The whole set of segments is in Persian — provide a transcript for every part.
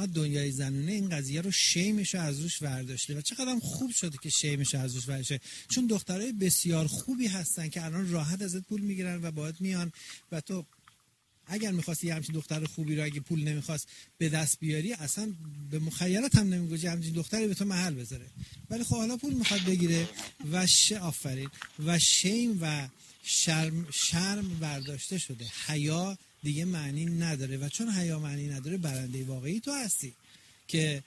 دنیای زنونه این قضیه رو شیمش رو از روش برداشته و چقدر خوب شده که شیمش رو از روش برداشته، چون دخترای بسیار خوبی هستن که الان راحت ازت پول میگیرن و باهات میان و تو اگر می‌خواستی همچین دختر خوبی رو اگه پول نمی‌خواست به دست بیاری اصلا به مخیلت هم نمی‌گوجی همچین دختری به تو محل بذاره، ولی خب حالا پول می‌خواد بگیره و آفرین و شیم و شرم برداشته شده، حیا دیگه معنی نداره و چون حیا معنی نداره برنده واقعی تو هستی که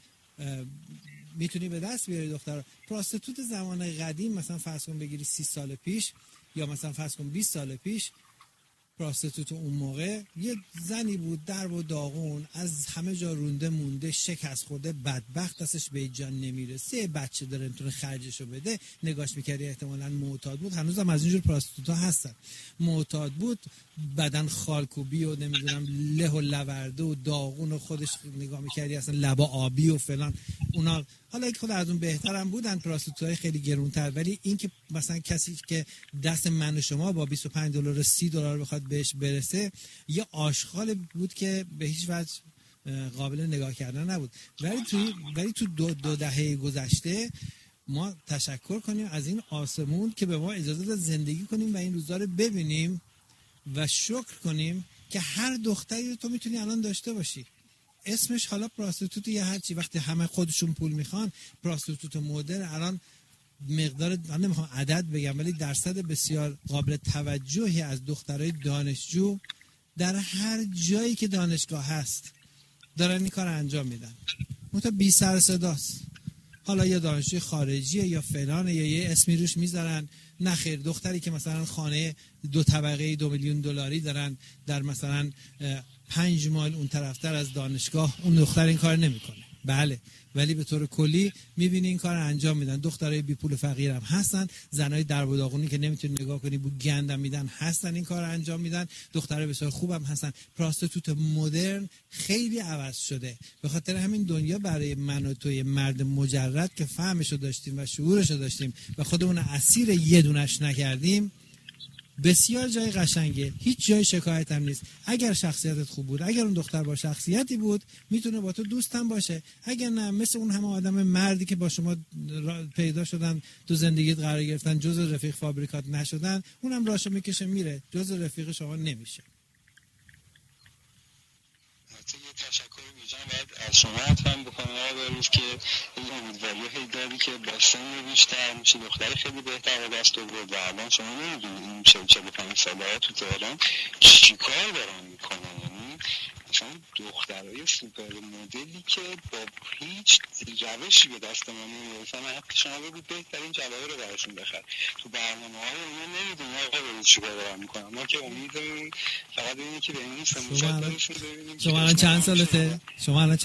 میتونی به دست بیاری دختر. پراستیتوت زمان قدیم مثلا فرض کن بگیری 30 سال پیش یا مثلا فرض کن 20 سال پیش، پراستیتوت اون موقع یه زنی بود در و داغون، از همه جا رونده مونده، شکست خورده، بدبخت، دستش به جان نمیرسه، بچه داره میتونه خرجشو بده، نگاش میکردی احتمالاً معتاد بود، هنوزم از اینجور پراستیتوتا هستن، معتاد بود، بدن خالکوبی و نمیدونم له و لورده و داغون و خودش نگاه میکردی اصلا لبا آبی و فلان. اونا حالا خود از اون بهترم بودن پراستیتوتای خیلی گرونتر، ولی این که مثلا کسی که دست من و شما با $25 $30 بخواد بهش برسه یه آشغال بود که به هیچ وجه قابل نگاه کردن نبود. ولی تو دو دهه گذشته ما تشکر کنیم از این آسمون که به ما اجازه داد زندگی کنیم و این روزا رو ببینیم و شکر کنیم که هر دختری رو تو میتونی الان داشته باشی. اسمش حالا پراستیتوت یا هرچی، وقتی همه خودشون پول میخوان، پراستیتوت مدرن الان مقدار، من نمیخوام عدد بگم ولی درصد بسیار قابل توجهی از دخترای دانشجو در هر جایی که دانشگاه هست دارن این کار انجام میدن. منتها بی سر صداست. حالا یا دانشجوی خارجیه یا فلانه یا یه اسمی روش میذارن، نه خیر، دختری که مثلا خانه 2 طبقه $2 میلیون دارن در مثلا 5 مایل اون طرفتر از دانشگاه، اون دختر این کار نمیکنه. بله، ولی به طور کلی میبینی این کار انجام میدن. دخترای بی پول فقیر هم هستن، زنای در و داغونی که نمیتونی نگاه کنی بو گندم میدن هستن، این کار انجام میدن. دخترای بسیار خوبم هستن. پراستیتوت مدرن خیلی عوض شده، به خاطر همین دنیا برای من و توی مرد مجرد که فهمشو داشتیم و شعورشو داشتیم و خودمون اسیر یه دونش نکردیم بسیار جای قشنگه، هیچ جای شکایت هم نیست. اگر شخصیتت خوب بود، اگر اون دختر با شخصیتی بود، میتونه با تو دوستم باشه. اگر نه، مثل اون همه آدم مردی که با شما پیدا شدن، تو زندگیت قرار گرفتن، جزء رفیق فابریکات نشدن، اونم راشو میکشه میره، جزء رفیق شما نمیشه. تشکر ویژن باید از شما حتما بکنم آقای که این امیدواری هی داری که با سن بیشتر میشه دختری خیلی بهتر دست آورد و الان شما نمیدونید این 45 ساله تو تهران چی کار دارن میکنن. یعنی مثلا دخترای سوپر مدلی که با هیچ روشی به دست ما نمیرسن، حتی شما بگید بهترین جوابه رو براشون بخر تو برنامه‌های اونا نمیدونن آقا برید چی کار دارن میکنن. ما که امیدمون فقط اینه که به این سموشت برشون ببینیم. شما الان چند سالته؟ من الان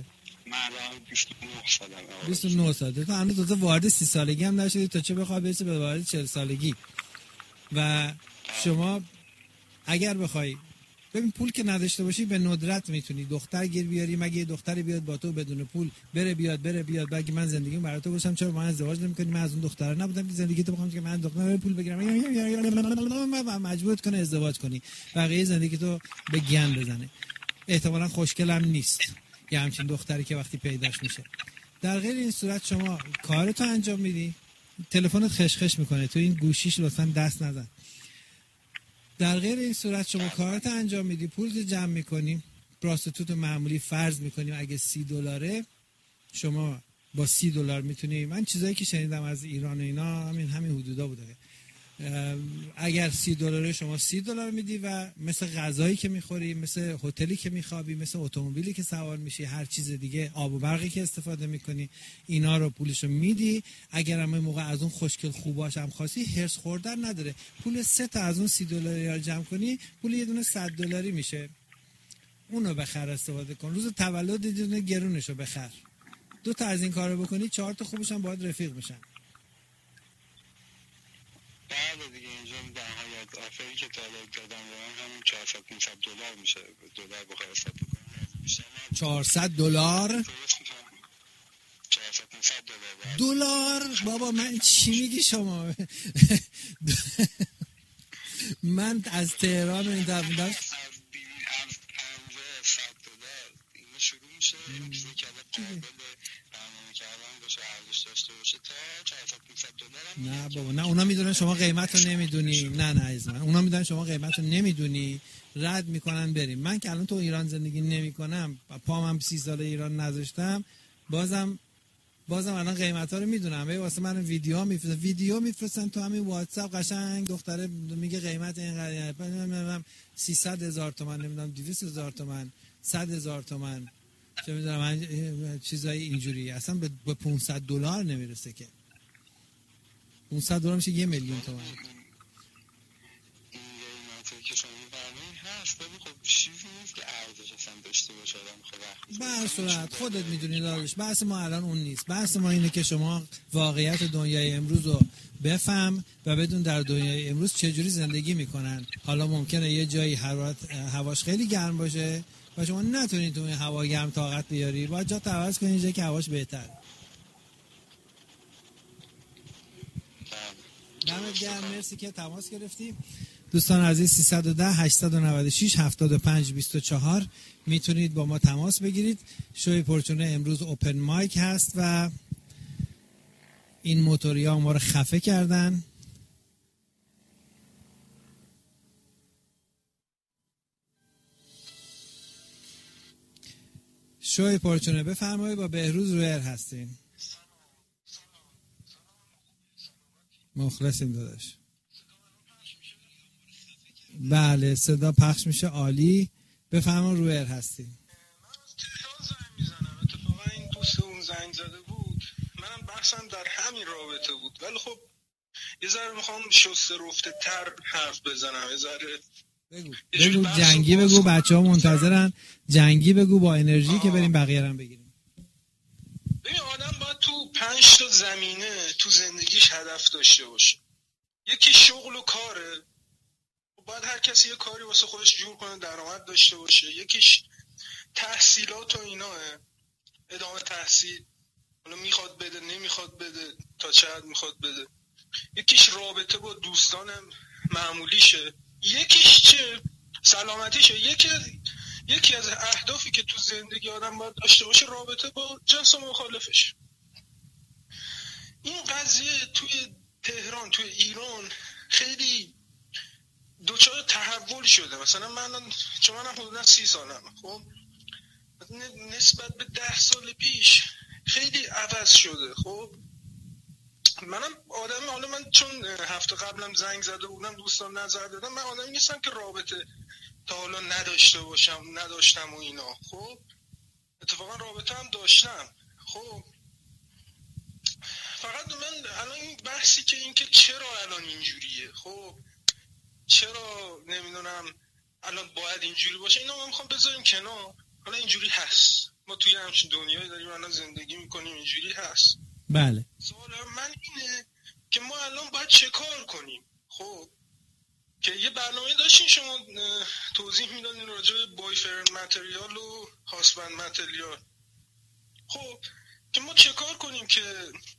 29 سالمه. 29 سالته. تو هنوز تازه وارد 30 سالگی هم نشدی، تا چه بخوای برسی به وارد 40 سالگی. و شما اگر بخوای ببین پول که نداشته باشی به ندرت میتونی دختر گیر بیاری، مگه دختری بیاد با تو بدون پول بره بیاد بگی من زندگیم برای تو گذاشتم چرا با من ازدواج نمی‌کنی؟ من از اون دختره نبودم که زندگی تو بخوام که من دختر پول بگیرم مجبورت کنه ازدواج کنی، بقیه زندگی تو به گند بزنه. احتمالاً خوشگلم نیست یه همچین دختری که وقتی پیداش میشه. در غیر این صورت شما کارتو انجام میدی، تلفنت خشخش میکنه، تو این گوشیش لطفاً دست نزن. در غیر این صورت شما کارت انجام میدی، پول جمع میکنیم، پراستیتوت معمولی فرض میکنیم اگه $30 شما با $30 میتونی، من چیزایی که شنیدم از ایران و اینا همین حدودا بوده، اگر $30 شما $30 میدی و مثل غذایی که میخوری، مثل هتلی که میخوابی، مثل اتومبیلی که سوار میشی، هر چیز دیگه، آب و برقی که استفاده میکنی، اینا رو پولشو میدی. اگر هم موقع از اون خوشگل خوباش هم خواستی، هرس خوردن نداره، پول 3 تا از اون $30 رو جمع کنی، پول یه دونه $100 میشه، اونو بخر استفاده کن. روز تولد یه دونه گرونشو بخر، 2 تا از این کارو بکنی، 4 تا خوبش هم باید رفیق میشن. بعد دیگه اینجا در نهایت آفری که طالب دادم و همون $400-500 میشه، دلار بخواه حساب بکنم $400-500 دلار. بابا من چی میگی شما؟ من از تهران این طرف $50-100 اینو شروع میشه شروع کرده قابل برنامه کردن باشه، ارزش داشته باشه تا $400-500 نه بابا، نه اونا میدونن شما قیمت رو نمیدونی. نه عزیز من، اونا میدونن شما قیمت رو نمیدونی، رد میکنن بریم. من که الان تو ایران زندگی نمیکنم، پامم 30 سال ایران نذاشتم، بازم الان قیمت ها رو میدونم. واسه من ویدیو میفرستن تو همین واتساپ، قشنگ دختره میگه قیمت اینقدر، 300,000 تومان، نمیدونم 200,000 تومان، 100,000 تومان، چه میدونم چیزای اینجوری. اصلا به $500 نمیرسه که. $500 میشه 1,000,000 تومان. که شما برنامه هست، ولی خب چیزی نیست که ارزش اصلا داشته باشه. به هر صورت خودت میدونی داداش، بحث ما الان اون نیست. بحث ما اینه که شما واقعیت دنیای امروز رو بفهم و بدون در دنیای امروز چجوری زندگی میکنن. حالا ممکنه یه جایی هواش خیلی گرم باشه و شما نتونید تو این هوا گرم طاقت بیاری، باید جا عوض کنید جایی که هواش بهتر. دمت گرم، مرسی که تماس گرفتی. دوستان عزیز 310 896 75 24 میتونید با ما تماس بگیرید. شوی پرچونه امروز اوپن مایک هست و این موتوریا ما رو خفه کردن. شوی پرچونه بفرمایید، با بهروز رویر هستین. مخلصیم داداش. بله صدا پخش میشه، عالی. بفرمایید رویر هستین. من از تهران زنگ میزنم. اتفاقا این دوستمون زنگ زده بود، منم بحثم در همین رابطه بود، ولی خب یه ذره میخوام شسته رفته تر حرف بزنم. یه ذره بگو جنگی بگو، بچه‌ها منتظرن. جنگی بگو با انرژی که بریم بقیه رو بگیریم. ببین آدم باید تو 5 تا زمینه تو زندگیش هدف داشته باشه. یکی شغل و کاره، باید هر کسی یه کاری واسه خودش جور کنه درآمد داشته باشه. یکیش تحصیلات و ایناه، ادامه تحصیل، حالا میخواد بده نمیخواد بده، تا چه حد میخواد بده. یکیش رابطه با دوستانم معمولیشه. یکیش چه سلامتیشه. یکی از اهدافی که تو زندگی آدم باید داشته باشه رابطه با جنس مخالفش. این قضیه توی تهران، توی ایران خیلی دوچار تحول شده. مثلا چون منم حدودا 30 سالم، خب نسبت به 10 سال پیش خیلی عوض شده. خب منم آدم، حالا من چون هفته قبلم زنگ زده بودم دوستان نظر دادم، من آدمی نیستم که رابطه تا حالا نداشتم و اینا. خب اتفاقا رابطه هم داشتم. خب فقط من الان این بحثی که این که چرا الان اینجوریه، خب چرا نمیدونم الان باید اینجوری باشه، اینا ما میخوام بذاریم کنار. حالا اینجوری هست، ما توی همچین دنیایی داریم الان زندگی میکنیم، اینجوری هست. بله. سوال من اینه که ما الان باید چه کار کنیم. خب که یه برنامه داشتین شما توضیح میدادین راجع به بایفرند متریال و هاسبند متریال. خب که ما چه کار کنیم که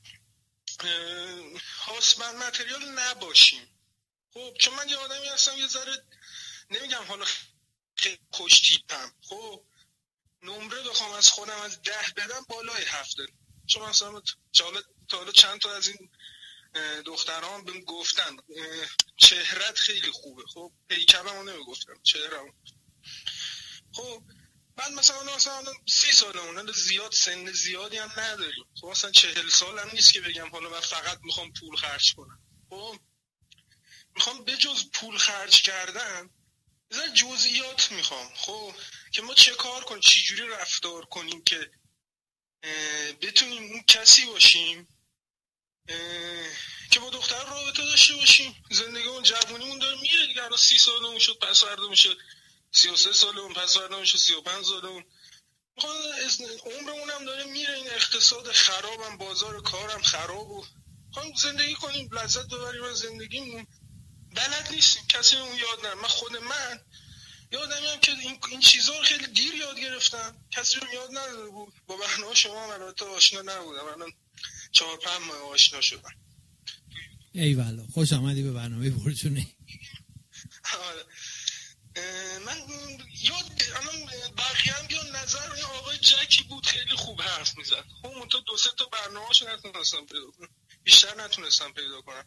هاسبند متریال نباشیم. خب چون من یه آدمی هستم یه ذره، نمیگم حالا خیلی خوش تیپم، خب نمره بخوام از خودم از 10 بدم بالای 7. چون مثلا تا حالا چند تا از این دختران بهم گفتن چهرت خیلی خوبه، خب پیکرمو نمیگفتم، چهرم. خب من مثلا 30 سالمون، زیاد سن زیادی هم نداریم. خب مثلا 40 سالم نیست که بگم حالا من فقط میخوام پول خرج کنم. خب میخوام بجز پول خرج کردن بذار جزئیات میخوام. خب که ما چه کار کنیم، چی جوری رفتار کنیم که بتونیم اون کسی باشیم که با دختر رابطه داشته باشیم. زندگیمون جوونیمون داره میره دیگه. الان 30 سالمون شد، پس فردا میشه 33 سالمون، پس فردا میشه 35 سالمون. عمرمون هم داره میره. این اقتصاد خرابم، بازار کارم خراب و زندگی کنیم، لذت ببریم از زندگیمون. بلد نیستیم، کسی اون یاد نداره. من خود من یادمیم که این چیزا رو خیلی دیر یاد گرفتم، کسی رو یاد نداده بود. با برنامه شما هم البته آشنا نبودم، الان 4-5 ماه آشنا شدم. ایوالا، خوش آمدی به برنامه پرچونه. من الان بقیه هم بیان نظر این آقای جکی بود، خیلی خوب حرف میزد. خب من تا 2-3 تا برنامه‌اشو نتونستم پیدا کنم، بیشتر نتونستم پیدا کنم.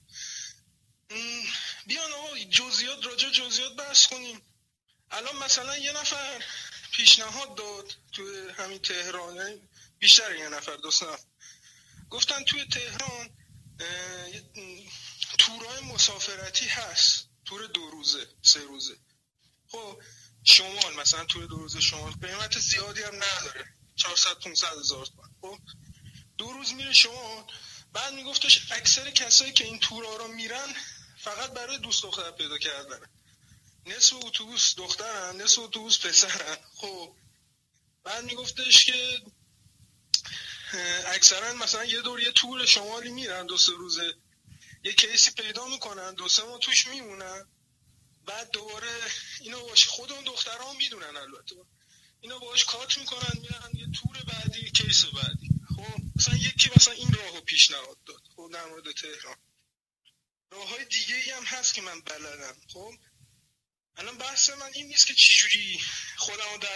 بیان آقا جزئیات، راجع جزئیات بحث کنیم. الان مثلا یه نفر پیشنهاد داد تو همین تهران، بیشتر یه نفر، 2 نفر گفتن توی تهران تورای مسافرتی هست، تور 2 روزه 3 روزه. خب شمال مثلا تور 2 روزه شمال قیمت زیادی هم نداره، 400-500 هزار تومان. خب 2 روز میره شمال. بعد میگفتش اکثر کسایی که این تورا رو میرن فقط برای دوست دختر پیدا کردن، نصف اتوبوس دخترن نصف اتوبوس پسرن. خب بعد میگفتش که اکثرا مثلا یه دور یه تور شمالی میرن 2-3 روزه، یه کیسی پیدا میکنن 2-3 ماه توش میمونن، بعد دوباره اینا باش خود اون دخترها میدونن، البته اینا باش کات میکنن میرن یه تور بعدی، کیس بعدی. خب مثلا یکی مثلا این راهو پیشنهاد داد. خب در مورد تهران راههای دیگه ای هم هست که من بلدم. خب الان بحث من این نیست که چجوری خودمو در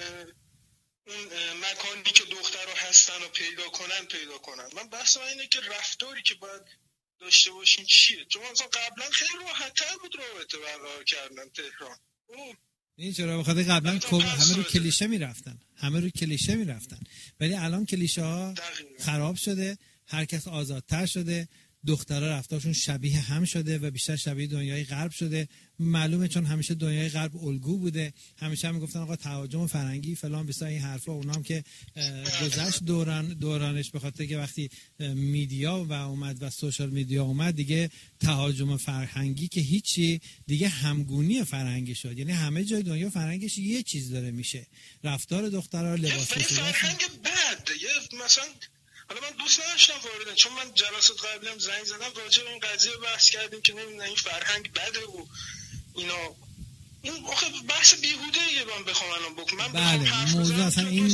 اون مکانی که دخترها هستن و پیدا کنن. من بحث من اینه که رفتاری که باید داشته باشین چیه. چون مثلا قبلا خیلی راحت‌تر بود رابطه برقرار کردن تهران. این چرا بخاطر قبلا همه رو کلیشه میرفتن ولی الان کلیشه ها خراب شده، هر کس آزادتر شده، دخترها رفتارشون شبیه هم شده و بیشتر شبیه دنیای غرب شده. معلومه چون همیشه دنیای غرب الگو بوده، همیشه هم میگفتن آقا تهاجم فرنگی فلان بسا این حرفا، اونام که گذشت دورانش، به خاطر که وقتی میدیا و اومد و سوشال میدیا اومد دیگه تهاجم فرهنگی که هیچی، دیگه همگونی فرهنگی شد. یعنی همه جای دنیا فرهنگش یه چیز داره میشه، رفتار دخترها، لباس فرهنگ بد. مثلا حالا من دوست نداشتم واردن، چون من جلسات قبلی هم زنگ زدم راجع به این قضیه بحث کردیم که نمیدونم این فرهنگ بده و اینا. این آخه بحث بیهوده‌ایه من بخوام الان بکنم. بله موضوع اصلا این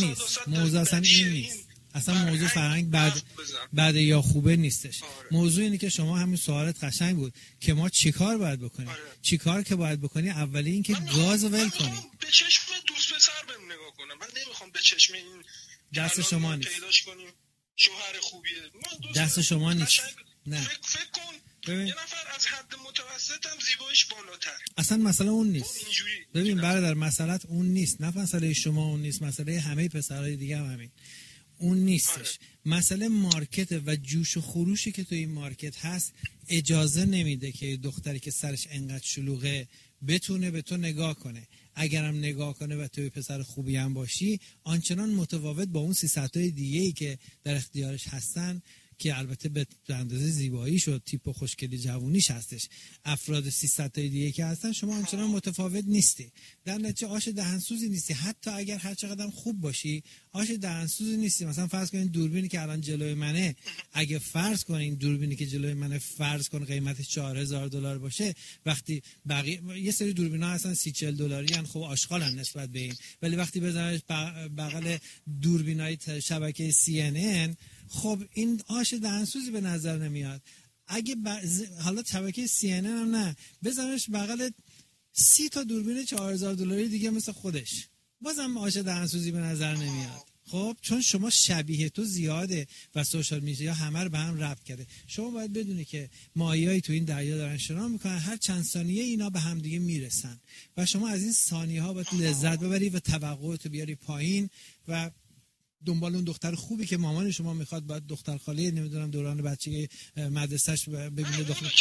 نیست. اصلا موضوع فرهنگ بد یا خوبه نیستش. موضوع اینه که شما همین سوالت قشنگ بود که ما چیکار باید بکنیم. چیکار که باید بکنی اولی این که گاز ول کنی. به چشم دوست پسر بهم نگاه کنم. من نمیخوام به چشم این دست شما نیست. پیداش کنیم شوهر خوبیه. دست شما نیست. نه. فکر کن یه نفر از حد متوسط هم زیباییش بالاتر. اصلا مسئله اون نیست. ببین برادر، مسئله‌ت اون نیست. نه مسئله شما اون نیست، مسئله همه پسرای دیگه هم همین. اون نیستش. مسئله مارکت و جوش و خروشی که تو این مارکت هست اجازه نمیده که دختری که سرش انقدر شلوغه بتونه به تو نگاه کنه. اگرم نگاه کنه و توی پسر خوبی هم باشی، آنچنان متفاوت با اون 300 تای دیگه‌ای که در اختیارش هستن که البته به اندازه زیباییش و تیپ و خوشگلی جوونیش هستش، افراد 300 تای دیگه که هستن، شما آنچنان متفاوت نیستی. در نتیجه آش دهنسوزی نیستی. حتی اگر هر چقدر خوب باشی آش دهنسوزی نیستی. مثلا فرض کنین دوربینی که الان جلوی منه، اگه فرض کنین دوربینی که جلوی منه فرض کن قیمتش $4000 باشه، وقتی بقیه یه سری دوربینا هستن $30-40 ان، خب آشغالن نسبت به این، ولی وقتی بزنش بغل دوربینای شبکه CNN، خب این آش دهنسوزی به نظر نمیاد. اگه حالا شبکه CNN هم نه، بزنش بغل 30 تا دوربین $4000 دیگه مثل خودش، بازم آش دهنسوزی به نظر نمیاد. خب چون شما شبیه تو زیاده و سوشال میدیا همه رو به هم ربط کرده. شما باید بدونی که ماهیایی تو این دریا دارن شنا میکنن، هر چند ثانیه اینا به هم دیگه میرسن و شما از این ثانیه ها باید لذت ببری و توقعتو بیاری پایین و دنبال اون دختر خوبی که مامان شما میخواد. باید دختر خاله نمیدونم دوران بچه مدرسه‌اش ببینه دختر.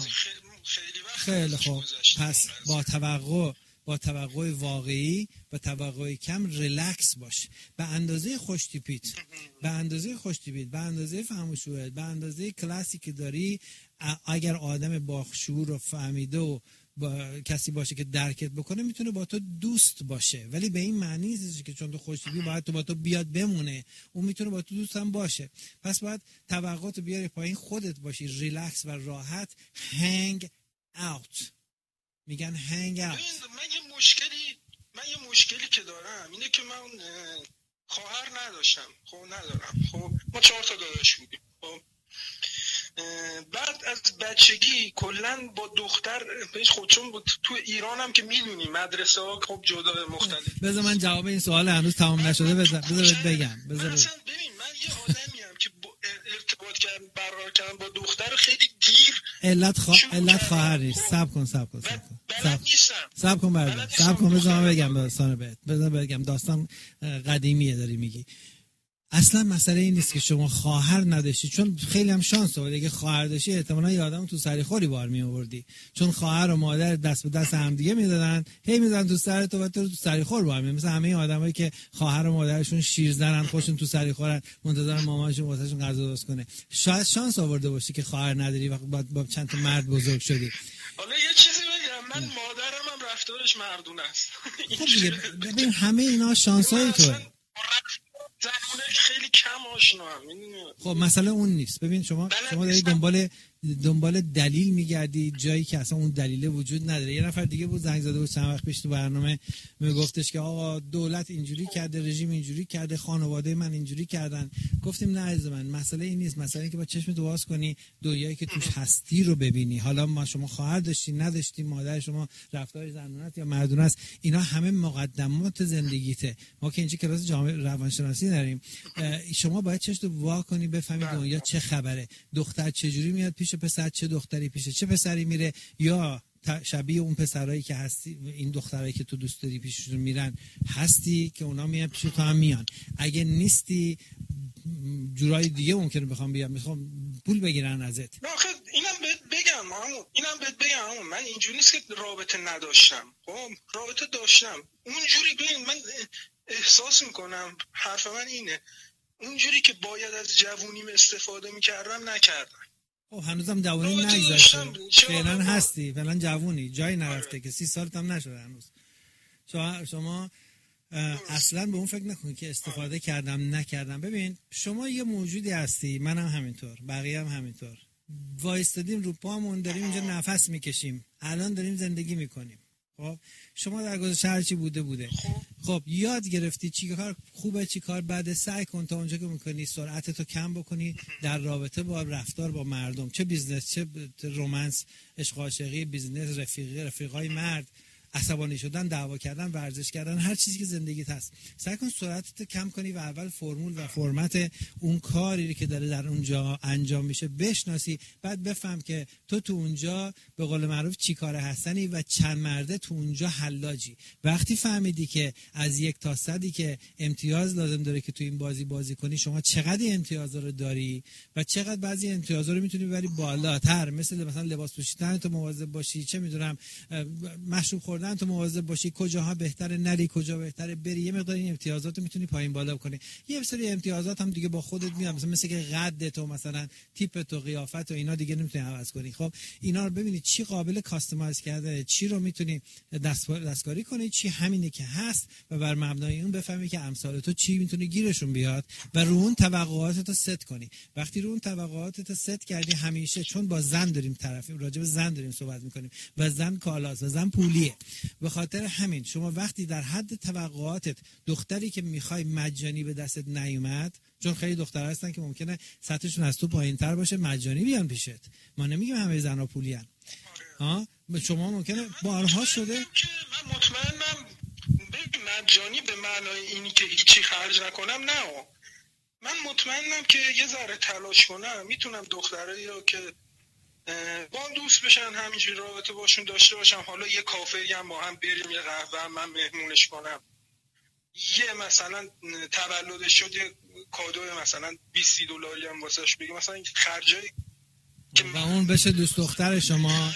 خیلی خوب. پس با توقع واقعی و توقع کم ریلکس باش، به اندازه خوشتیپیت، به اندازه فهمشویت، به اندازه کلاسی که داری. اگر آدم باخشور و فهمیده و با کسی باشه که درکت بکنه، میتونه با تو دوست باشه، ولی به این معنی نیست که چون تو خوشتیپی باید تو با تو بیاد بمونه. اون میتونه با تو دوست هم باشه. پس باید توقعاتو بیاری پایین، خودت باشی ریلکس و راحت. هنگ اوت، میگن هنگ اوت. من یه مشکلی که دارم اینه که من خواهر نداشتم. خب ندارم. خب ما 4 تا داداش بودیم. خب بعد از بچگی کلا با دختر پیش خودشون بود. تو ایران هم که میدونی مدرسه ها خب جدا مختلف. بذار من جواب این سوال هنوز تمام نشده بذار بگم. مثلا ببین من یه آدمیم که ارتباط برقرار کردن با دختر خیلی دیر علت خواهر نیست. صبر کن بذار بگم داستان بذار بگم داستان قدیمیه داری میگی. اصلا مسئله این نیست که شما خواهر نداشتی، چون خیلی هم شانس آوردی. اگه خواهر داشتی احتمالاً یه آدمو تو سریخوری بار می آوردی، چون خواهر و مادر دست به دست هم دیگه میدادن، هی میزدن تو سر تو و تو سریخور بار می. مثلا همه آدمایی که خواهر و مادرشون شیرزنن، خودشون تو سریخورن، منتظر مامانشون واسهشون غذا درست کنه. شاید شانس آورده باشی که خواهر نداری و با چند تا مرد بزرگ شدی. حالا یه چیزی بگم، من مادرم هم رفتارش مردونه است. خب دیگه ببین همه اینا شانسای توئه. زمانش خیلی کم آشنا هم. خب مسئله اون نیست. ببین شما داری دنبال دلیل میگردی جایی که اصلا اون دلیل وجود نداره. یه نفر دیگه بود زنگ زده بود چند وقت پیش تو برنامه، میگفتش که آقا دولت اینجوری کرده، رژیم اینجوری کرده، خانواده من اینجوری کردن. گفتیم نه عزیز من، مسئله این نیست. مسئله این که با چشمت باز کنی دنیایی که توش هستی رو ببینی. حالا شما خواهر داشتی نداشتی، مادر شما رفتار زنونه یا مردونه است، اینا همه مقدمات زندگیته. ما که اینجا کلاس جامعه روانشناسی داریم. شما باید چشمت وا کنی بفهمی دنیا چه خبره، دختر چجوری میاد پیش پسر، چه دختری پیش چه پسری میره، یا شبیه اون پسرایی که هستی، این دخترایی که تو دوست داری پیششون میرن هستی که اونا میان پیش تو هم میان. اگه نیستی جورای دیگه ممکنه بخوام بیام میخوام پول بگیرن ازت. آخه اینم بهت بگم من اینجوری نیست که رابطه نداشتم. خب رابطه داشتم. اونجوری ببین من احساس میکنم، حرف من اینه، اونجوری که باید از جوونیم استفاده میکردم نکردم. هنوزم جوونی نگذاشتی، فعلا هستی، فعلا جوونی، جایی نرفته که 30 سالت هم نشده هنوز. شما اصلا به اون فکر نکنید که استفاده کردم نکردم. ببین شما یه موجودی هستی، منم همینطور، بقیه هم همینطور. وایستادیم رو پامون، داریم اینجا نفس میکشیم، الان داریم زندگی میکنیم. خب شما در گذشته هر چی بوده. خب یاد گرفتی چی کار خوبه چی کار بده، سعی کن تا اونجا که میکنی سرعتتو کم بکنی در رابطه با رفتار با مردم، چه بیزنس، چه رمانس، عشق عاشقی، بیزنس، رفیقای مرد، عصبانی شدن، دعوا کردن، ورزش کردن، هر چیزی که زندگیت هست. سعی کن سرعتت کم کنی و اول فرمول و فرمت اون کاری که داره در اونجا انجام میشه بشناسی، بعد بفهم که تو اونجا به قول معروف چی کاره هستنی و چند مرده تو اونجا حلاجی. وقتی فهمیدی که از 1 تا 100 که امتیاز لازم داره که تو این بازی کنی، شما چقدر امتیازا رو داری و چقدر بعضی امتیازا رو میتونی ببری بالاتر، مثلا لباس پوشیدن تو مواظب باشی، چه میدونم مشروب خوردن تو مواظب باشی، کجاها بهتره نری، کجا بهتره بری، یه مقدار این امتیازات رو میتونی پایین بالا کنی. یه سری امتیازات هم دیگه با خودت میاد، مثلا که قد تو، مثلا تیپ تو، قیافت و اینا دیگه نمیتونی عوض کنی. خب اینا رو ببینید چی قابل کاستماایز کرده، چی رو میتونی دستکاری کنی، چی همینه که هست و بر مبنای اون بفهمی که امثال تو چی میتونه گیرشون بیاد و رو اون توقعاتت رو ست کنی. وقتی رو اون توقعاتت رو ست کردی، همیشه چون با زن داریم راجع به زن داریم صحبت میکنیم و زن کالاست و زن پولیه، به خاطر همین شما وقتی در حد توقعاتت دختری که میخوای مجانی به دستت نیومد، چون خیلی دخترها هستن که ممکنه سطحشون از تو پایینتر باشه مجانی بیان پیشت، ما نمیگیم همه زنا پولیان، شما ممکنه بارها شده. من مطمئنم مجانی به معنای اینی که هیچی خرج نکنم، نه، من مطمئنم که یه ذره تلاش کنم میتونم دخترایی رو که با هم دوست بشن، همینجوری رابطه باشون داشته باشم، حالا یه کافری هم با هم بریم، یه قهوه هم من مهمونش کنم، یه مثلا تولدش شد یه کادو مثلا $20 هم واسش بگم، مثلا خرجای و اون بشه دوست دختر شما.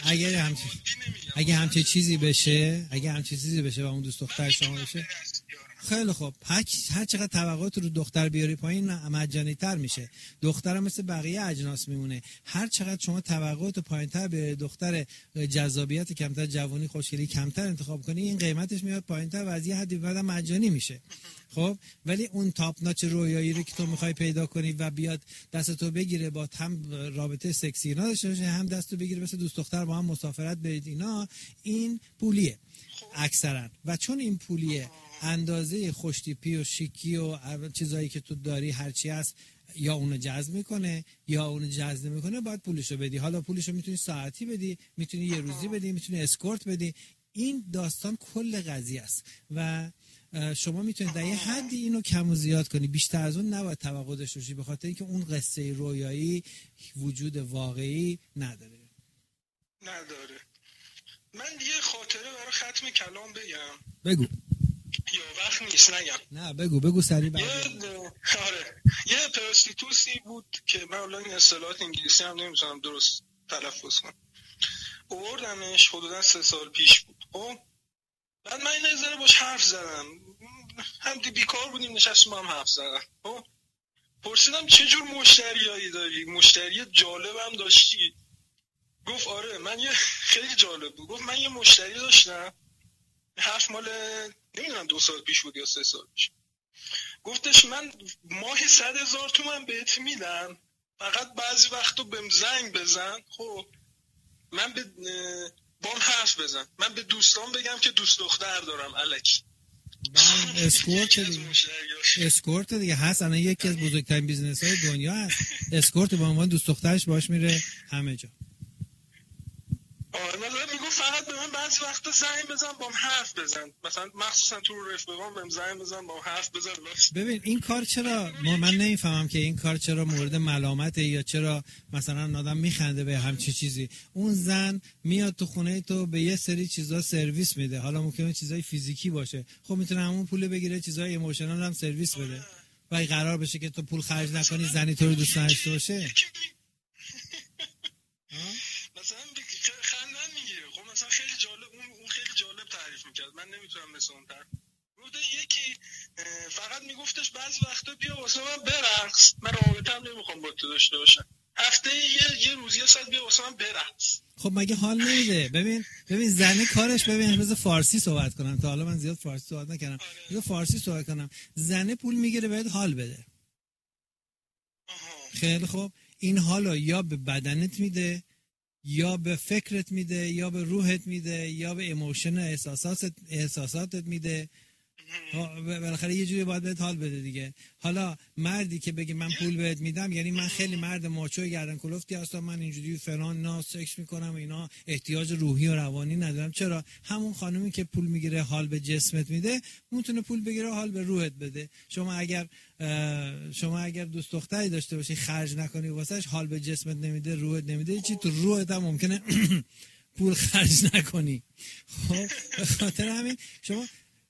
اگه همچین چیزی بشه و اون دوست دختر شما بشه، خیلی خوب. هر چقدر توقعات رو دختر بیاری پایین مجانی تر میشه. دختر مثل بقیه اجناس میمونه. هر چقدر شما توقعات پایین تر به دختر جذابیت کمتر، جوانی، خوشگلی کمتر انتخاب کنی، این قیمتش میاد پایین تر و از یه حدی بعدم مجانی میشه. خب ولی اون تاپ ناچ رویایی رو که تو میخوای پیدا کنی و بیاد دستتو بگیره، با هم رابطه سکسی اینا داشته باشه، هم دستو بگیره مثل دوست دختر با هم مسافرت برید، این پولیه اکثرا. و چون این پولیه اندازه خوشتیپی و شیکی و چیزایی که تو داری هرچی هست یا اونو جذب میکنه یا اونو جذب نمیکنه، باید پولشو بدی. حالا پولشو میتونی ساعتی بدی، میتونی یه روزی بدی، میتونی اسکورت بدی. این داستان کل قضیه است و شما میتونید در یه حدی اینو کم و زیاد کنی، بیشتر از اون نباید توقع داشته باشی، به خاطر اینکه اون قصه رویایی وجود واقعی نداره. من یه خاطره برای ختم کلام بگم. بگو. یا وقت نیست نگم؟ نه بگو سریع. یه پرستیتوسی بود که من الان این اصطلاحات انگلیسی هم نمیتونم درست تلفظ کنم. آوردمش حدودا 3 سال پیش بود. خب بعد من این نظره باش حرف زدم، هم بیکار بودیم نشستیم هم حرف زدم. خب پرسیدم چه جور مشتریایی داری؟ مشتری جالبم داشتی؟ گفت آره. من یه خیلی جالب بود. گفت من یه مشتری داشتم، حرف مال نمیدونم 2 سال پیش بود یا 3 سال پیش. گفتش من ماه 100,000 تومان بهت میدم، فقط بعضی وقتا بهم زنگ بزن. خب من بام حرف بزن، من به دوستان بگم که دوست دختر دارم الکی. اسکورت دیگه هست. الان یکی از بزرگترین بیزنس های دنیا هست. اسکورت به عنوان دوست دخترش باش میره همه جا. مثلا میگم فقط به من بعضی وقتا زنگ بزن بام حرف بزن، مثلا مخصوصا تو رفیقام بهم زنگ بزن بام حرف بزن. ببین این کار چرا من نمیفهمم که این کار چرا مورد ملامته یا چرا مثلا آدم میخنده به همچین چیزی. اون زن میاد تو خونه تو به یه سری چیزا سرویس میده، حالا ممکنه چیزای فیزیکی باشه، خب میتونه همون پول بگیره چیزای ایموشنال هم سرویس بده. و این قرار بشه که تو پول خرج نکنی زنی تو رو دوست نداشته باشه. من نمیتونم مثل اون طرف. یکی فقط میگفتش بعضی وقتا بیا واسه من برقص، من رابطه‌ام نمیخوام با تو داشته باشم، هفته یه روز یه ساعت بیا واسه من برقص. خب مگه حال نمیده؟ ببین زنی کارش، ببین روز فارسی صحبت کنم، تا حالا من زیاد فارسی صحبت نکردم، روز فارسی صحبت کنم. زنه پول میگیره بهت حال بده. خیلی خوب، این حالو یا به بدنت میده یا به فکرت میده یا به روحت میده یا به ایموشن احساساتت میده. بالاخره یه جوری باید بهت حال بده دیگه. حالا مردی که بگه من پول بهت میدم، یعنی من خیلی مرد ماچو گردن کلفتی هستم، من اینجوری فلان اینا سکس میکنم و اینا، احتیاج روحی و روانی ندارم. چرا؟ همون خانومی که پول میگیره حال به جسمت میده میتونه پول بگیره حال به روحت بده. شما اگر دوست دختری داشته باشی خرج نکنی واسش، حال به جسمت نمیده روحت نمیده، چی تو روحت هم ممکنه پول خرج نکنی. خب به خاطر همین شما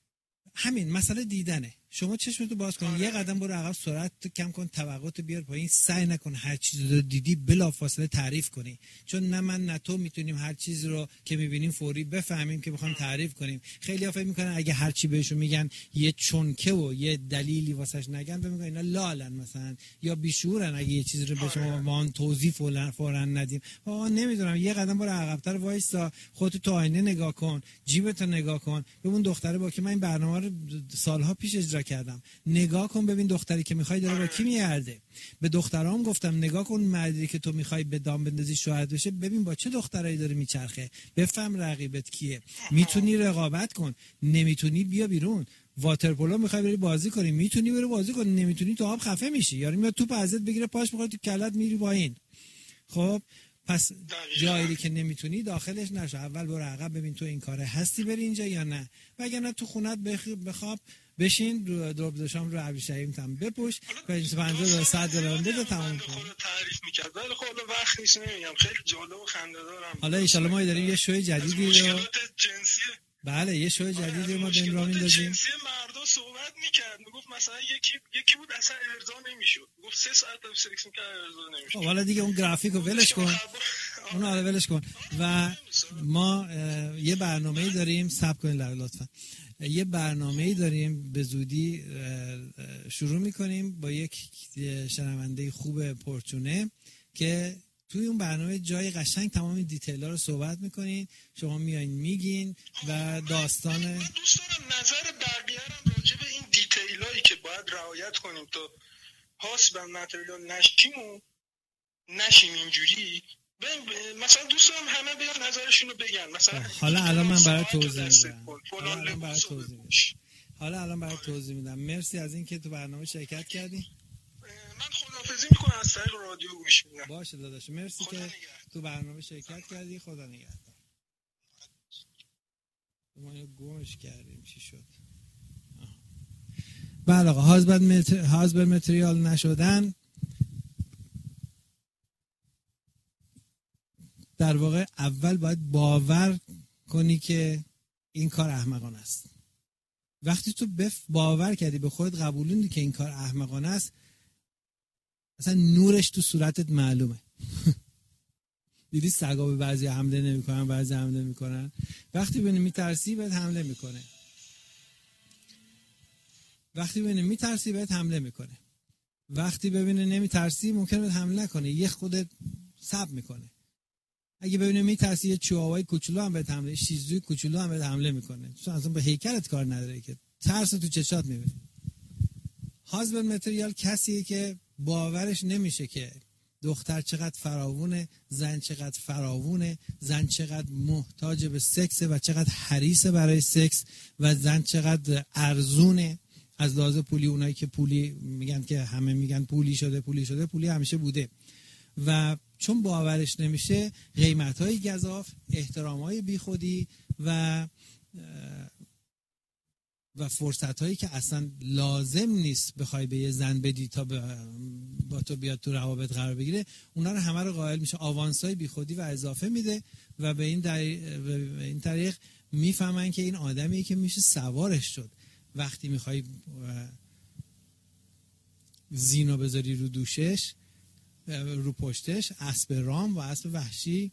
همین مسئله دیدنه. شما چشمتو باز کن، یه قدم برو عقب، سرعت کم کن، توقعتو بیار پایین، سعی نکن هر چیزی رو دیدی بلافاصله تعریف کنی، چون نه من نه تو میتونیم هر چیزی رو که میبینیم فوری بفهمیم که بخوام تعریف کنیم. خیلی‌ها فکر میکنن اگه هر چی بهشون میگن یه چونکه و یه دلیلی واسش نگن، فکر میکنن اینا لالن مثلا یا بیشورن اگه یه چیزی رو به شما وان توضیح فوراً ندیم. نمیدونم، یه قدم برو عقب‌تر وایسا، خودت تو آینه نگاه کن، جیبت نگاه کن، ببین دختره با که من این برنامه رو سالها پیش اجرا کردم، نگاه کن ببین دختری که میخوای داره با کی میگرده. به دخترام گفتم نگاه کن مردی که تو میخوای به دام بندازی شوهر بشه، ببین با چه دخترایی داره میچرخه، بفهم رقیبت کیه. میتونی رقابت کن، نمیتونی بیا بیرون. واترپولو میخوای بری بازی کنی، میتونی بری بازی کنی، نمیتونی تو آب خفه میشی، یارو میاد توپ ازت بگیره پاش میخواد تو کلت میری با این. خب پس جایی که نمیتونی داخلش نشو، اول برو عقب ببین تو این کاره هستی بری اینجا یا نه، وگرنه تو خونت بخواب بشین رو دروبدشام رو ابریشمی تام بپوش $50 $100 بده تمام کن. تعریف می‌کرد ولی خب وقت نیست نمیگم، خیلی جالب و خنده‌دارم. حالا ان شاءالله ما داریم یه شوی جدیدی رو جنسی بله یه شوی جدیدی رو ما داریم راه میندازیم. جنسی مردا صحبت می‌کرد، میگفت مثلا یکی بود اصلا ارضا نمیشد، گفت 3 ساعت سکس می‌کرد ارضا نمیشد. حالا دیگه اون گرافیک رو ولش کن، اون رو ولش کن. و ما یه برنامه‌ای داریم، صبر کن لطفا، یه برنامه‌ای داریم به زودی شروع می‌کنیم با یک شنونده خوب پرچونه که توی اون برنامه جای قشنگ تمام دیتیل‌ها رو صحبت می‌کنین، شما میایین میگین و داستان. من دوست دارم نظر بقیه رو راجع به این دیتیلایی که باید رعایت کنیم تا پاس به متریال نشیم اینجوری. مثلا دوست دارم همه بیان نظرشون رو بگن. مثلا حالا الان من برای توضیح میدم. حالا الان برات توضیح میدم. مرسی از این که تو برنامه شرکت کردی. من خداحافظی میکنم، از طریق رادیو گوش میدم. باشه داداش، مرسی که تو برنامه شرکت کردی. خدا نگهدار. ما اینو گمش کردیم، چی شد؟ بله آقا، هازبر متریال نشدن در واقع اول باید باور کنی که این کار احمقانه است. وقتی تو باور کردی، به خودت قبولوندی که این کار احمقانه است، اصلا نورش تو صورتت معلومه. دیدی سگا به بعضی حمله نمیکنن، بعضی حمله میکنن. وقتی ببینی میترسی بهت حمله میکنه. وقتی ببینه میترسی بهت حمله میکنه. وقتی ببینه نمیترسی ممکنه بهت حمله نکنه، یه خودت صبر میکنه. اگه ببینه میترسی یه چیواوای کوچولو هم بهت حمله، شیزوی کوچولو هم بهت حمله میکنه. چون اصلا به هیکلت کار نداره که ترس تو چشات میبینی. هازبر متریال کسیه که باورش نمیشه که دختر چقدر فراوونه، زن چقدر فراوونه، زن چقدر محتاج به سکسه و چقدر حریصه برای سکس و زن چقدر ارزونه از لحاظ پولی. اونایی که پولی میگن که همه میگن پولی شده، پولی همیشه بوده. و چون باورش نمیشه، قیمت‌های گزاف، احترام‌های بیخودی و فرصت‌هایی که اصلا لازم نیست بخوای به یه زن بدی تا با تو بیاد تو روابط قرار بگیره، اونا رو همه رو قائل میشه. آوانس‌های بیخودی و اضافه میده و به این طریق میفهمن که این آدمیه که میشه سوارش شد. وقتی میخوای زینو بذاری رو دوشش، رو پشتش، اسب رام و اسب وحشی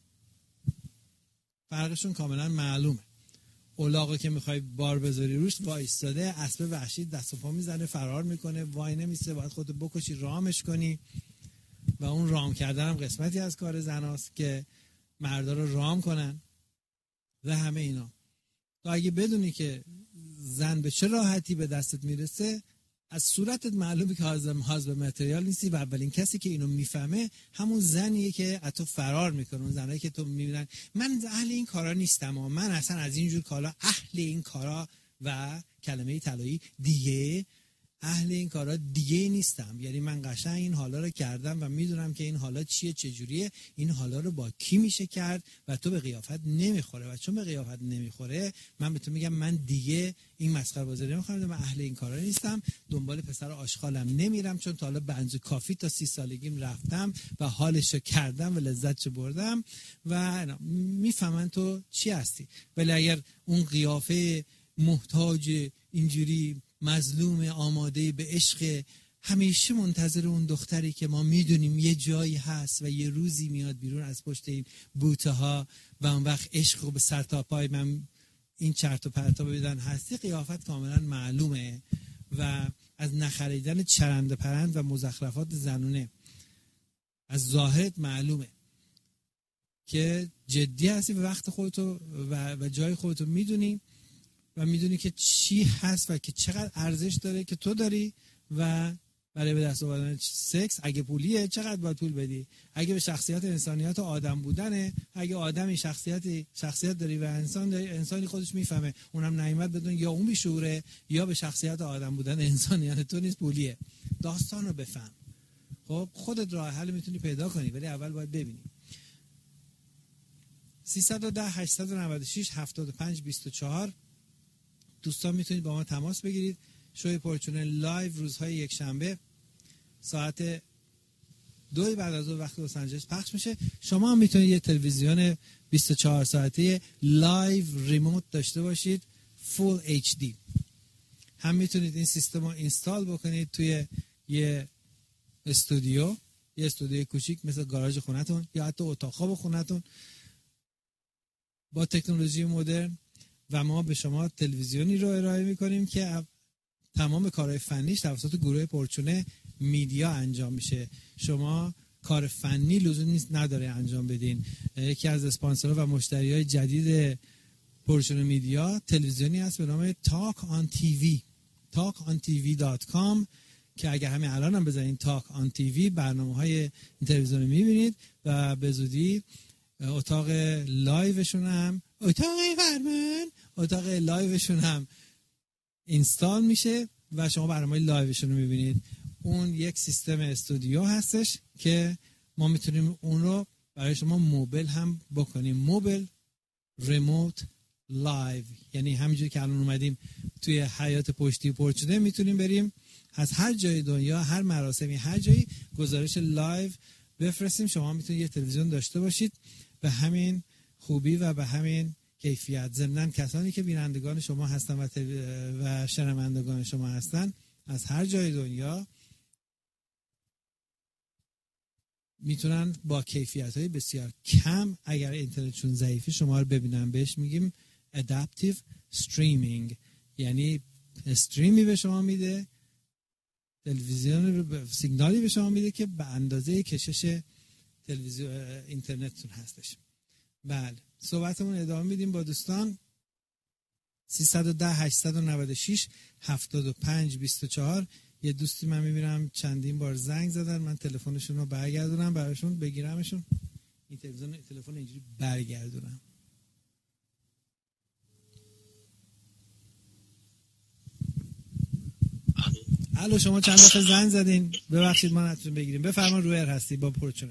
فرقشون کاملا معلومه. الاغو که میخوای بار بذاری روش وایستاده، اسب وحشی دست و پا میزنه، فرار میکنه، وای نمیسته، باید خودت بکشی رامش کنی. و اون رام کردن هم قسمتی از کار زناست که مردا رو رام کنن و همه اینا. تو اگه بدونی که زن به چه راحتی به دستت میرسه، از صورتت معلومه که هازبر متریال نیستی و اولین کسی که اینو میفهمه همون زنیه که از تو فرار میکنه. اون زنایی که تو میبینن من اهل این کارا نیستم و من اصلا از اینجور کارا اهل این کارا و کلمه طلایی دیگه اهل این کارا دیگه نیستم. یعنی من قشنگ این حالا رو کردم و میدونم که این حالا چیه، چجوریه، این حالا رو با کی میشه کرد و تو به قیافت نمیخوره. و چون به قیافت نمیخوره، من به تو میگم من دیگه این مسخره بازی نمیخوام، من اهل این کارا نیستم، دنبال پسر آشغالم نمیرم، چون تا حالا بنز کافی تا 30 سالگیم رفتم و حالشو کردم و لذتشو بردم و میفهمن تو چی هستی. ولی اگر اون قیافه محتاج اینجوری مظلوم آماده به عشق، همیشه منتظر اون دختری که ما میدونیم یه جایی هست و یه روزی میاد بیرون از پشت این بوته ها و اون وقت عشق رو به سر تا پای من این چرت و پرتا بدن هستی، قیافت کاملا معلومه و از نخریدن چرند پرند و مزخرفات زنونه از ظاهرت معلومه که جدی هستی و وقت خودتو و جای خودتو میدونی و میدونی که چی هست و که چقدر ارزش داره که تو داری و برای به دست آوردن سکس. اگه پولیه چقدر باید پول بدی، اگه به شخصیت انسانیت و آدم بودنه، اگه آدمی شخصیت داری و انسانی خودش میفهمه اونم نعمت بدون، یا اون بیشوره یا به شخصیت آدم بودن انسانیت تو نیست، پولیه. داستان رو بفهم. خب خودت راه حل میتونی پیدا کنی، ولی اول باید ببینی. 310 896 75 24 دوستان میتونید با ما تماس بگیرید. شوی پرچونه لایو روزهای یک شنبه ساعت 2 بعد از ظهر وقت لس آنجلس پخش میشه. شما هم میتونید یه تلویزیون 24 ساعته لایو ریموت داشته باشید، فول HD. هم میتونید این سیستم رو اینستال بکنید توی یه استودیو کوچیک مثل گاراژ خونتون یا حتی اتاق خواب خونتون با تکنولوژی مدرن، و ما به شما تلویزیونی رو ارائه میکنیم که تمام کارهای فنیش توسط گروه پرچونه میدیا انجام میشه. شما کار فنی لزوم نیست نداره انجام بدین. یکی از اسپانسرها و مشتریای جدید پرچونه میدیا تلویزیونی هست به نام Talk on TV، talkontv.com، که اگر همین الان هم بزنین Talk on TV برنامه‌های این تلویزیون رو میبینید و به زودی اتاق لایوشون هم اینستال میشه و شما برنامه لایوشون رو میبینید. اون یک سیستم استودیو هستش که ما میتونیم اون رو برای شما موبایل هم بکنیم. موبایل ریموت لایو، یعنی همینجوری که الان اومدیم توی حیات پشتی پر شده میتونیم بریم از هر جای دنیا، هر مراسمی، هر جایی گزارش لایو بفرستیم. شما میتونید یه تلویزیون داشته باشید به همین خوبی و به همین کیفیت. ضمناً کسانی که بینندگان شما هستن و شنوندگان شما هستن از هر جای دنیا میتونن با کیفیت‌های بسیار کم، اگر اینترنتشون ضعیفه، شما رو ببینن. بهش میگیم adaptive streaming، یعنی استریمی به شما میده، تلویزیون سیگنالی به شما میده که به اندازه کشش تلویزیون اینترنتتون هستش. بله، صحبتمون ادامه میدیم با دوستان. 310 896 75 24. یه دوستی من میبینم چندین بار زنگ زدن، من تلفنشون رو برگردونم براشون، بگیرمشون. این تلفن اینجوری برگردونم. الو، شما چند دفعه زنگ زدین؟ ببخشید ما نتونیم بگیریم. بفرما، رویر هستی با پرچونه.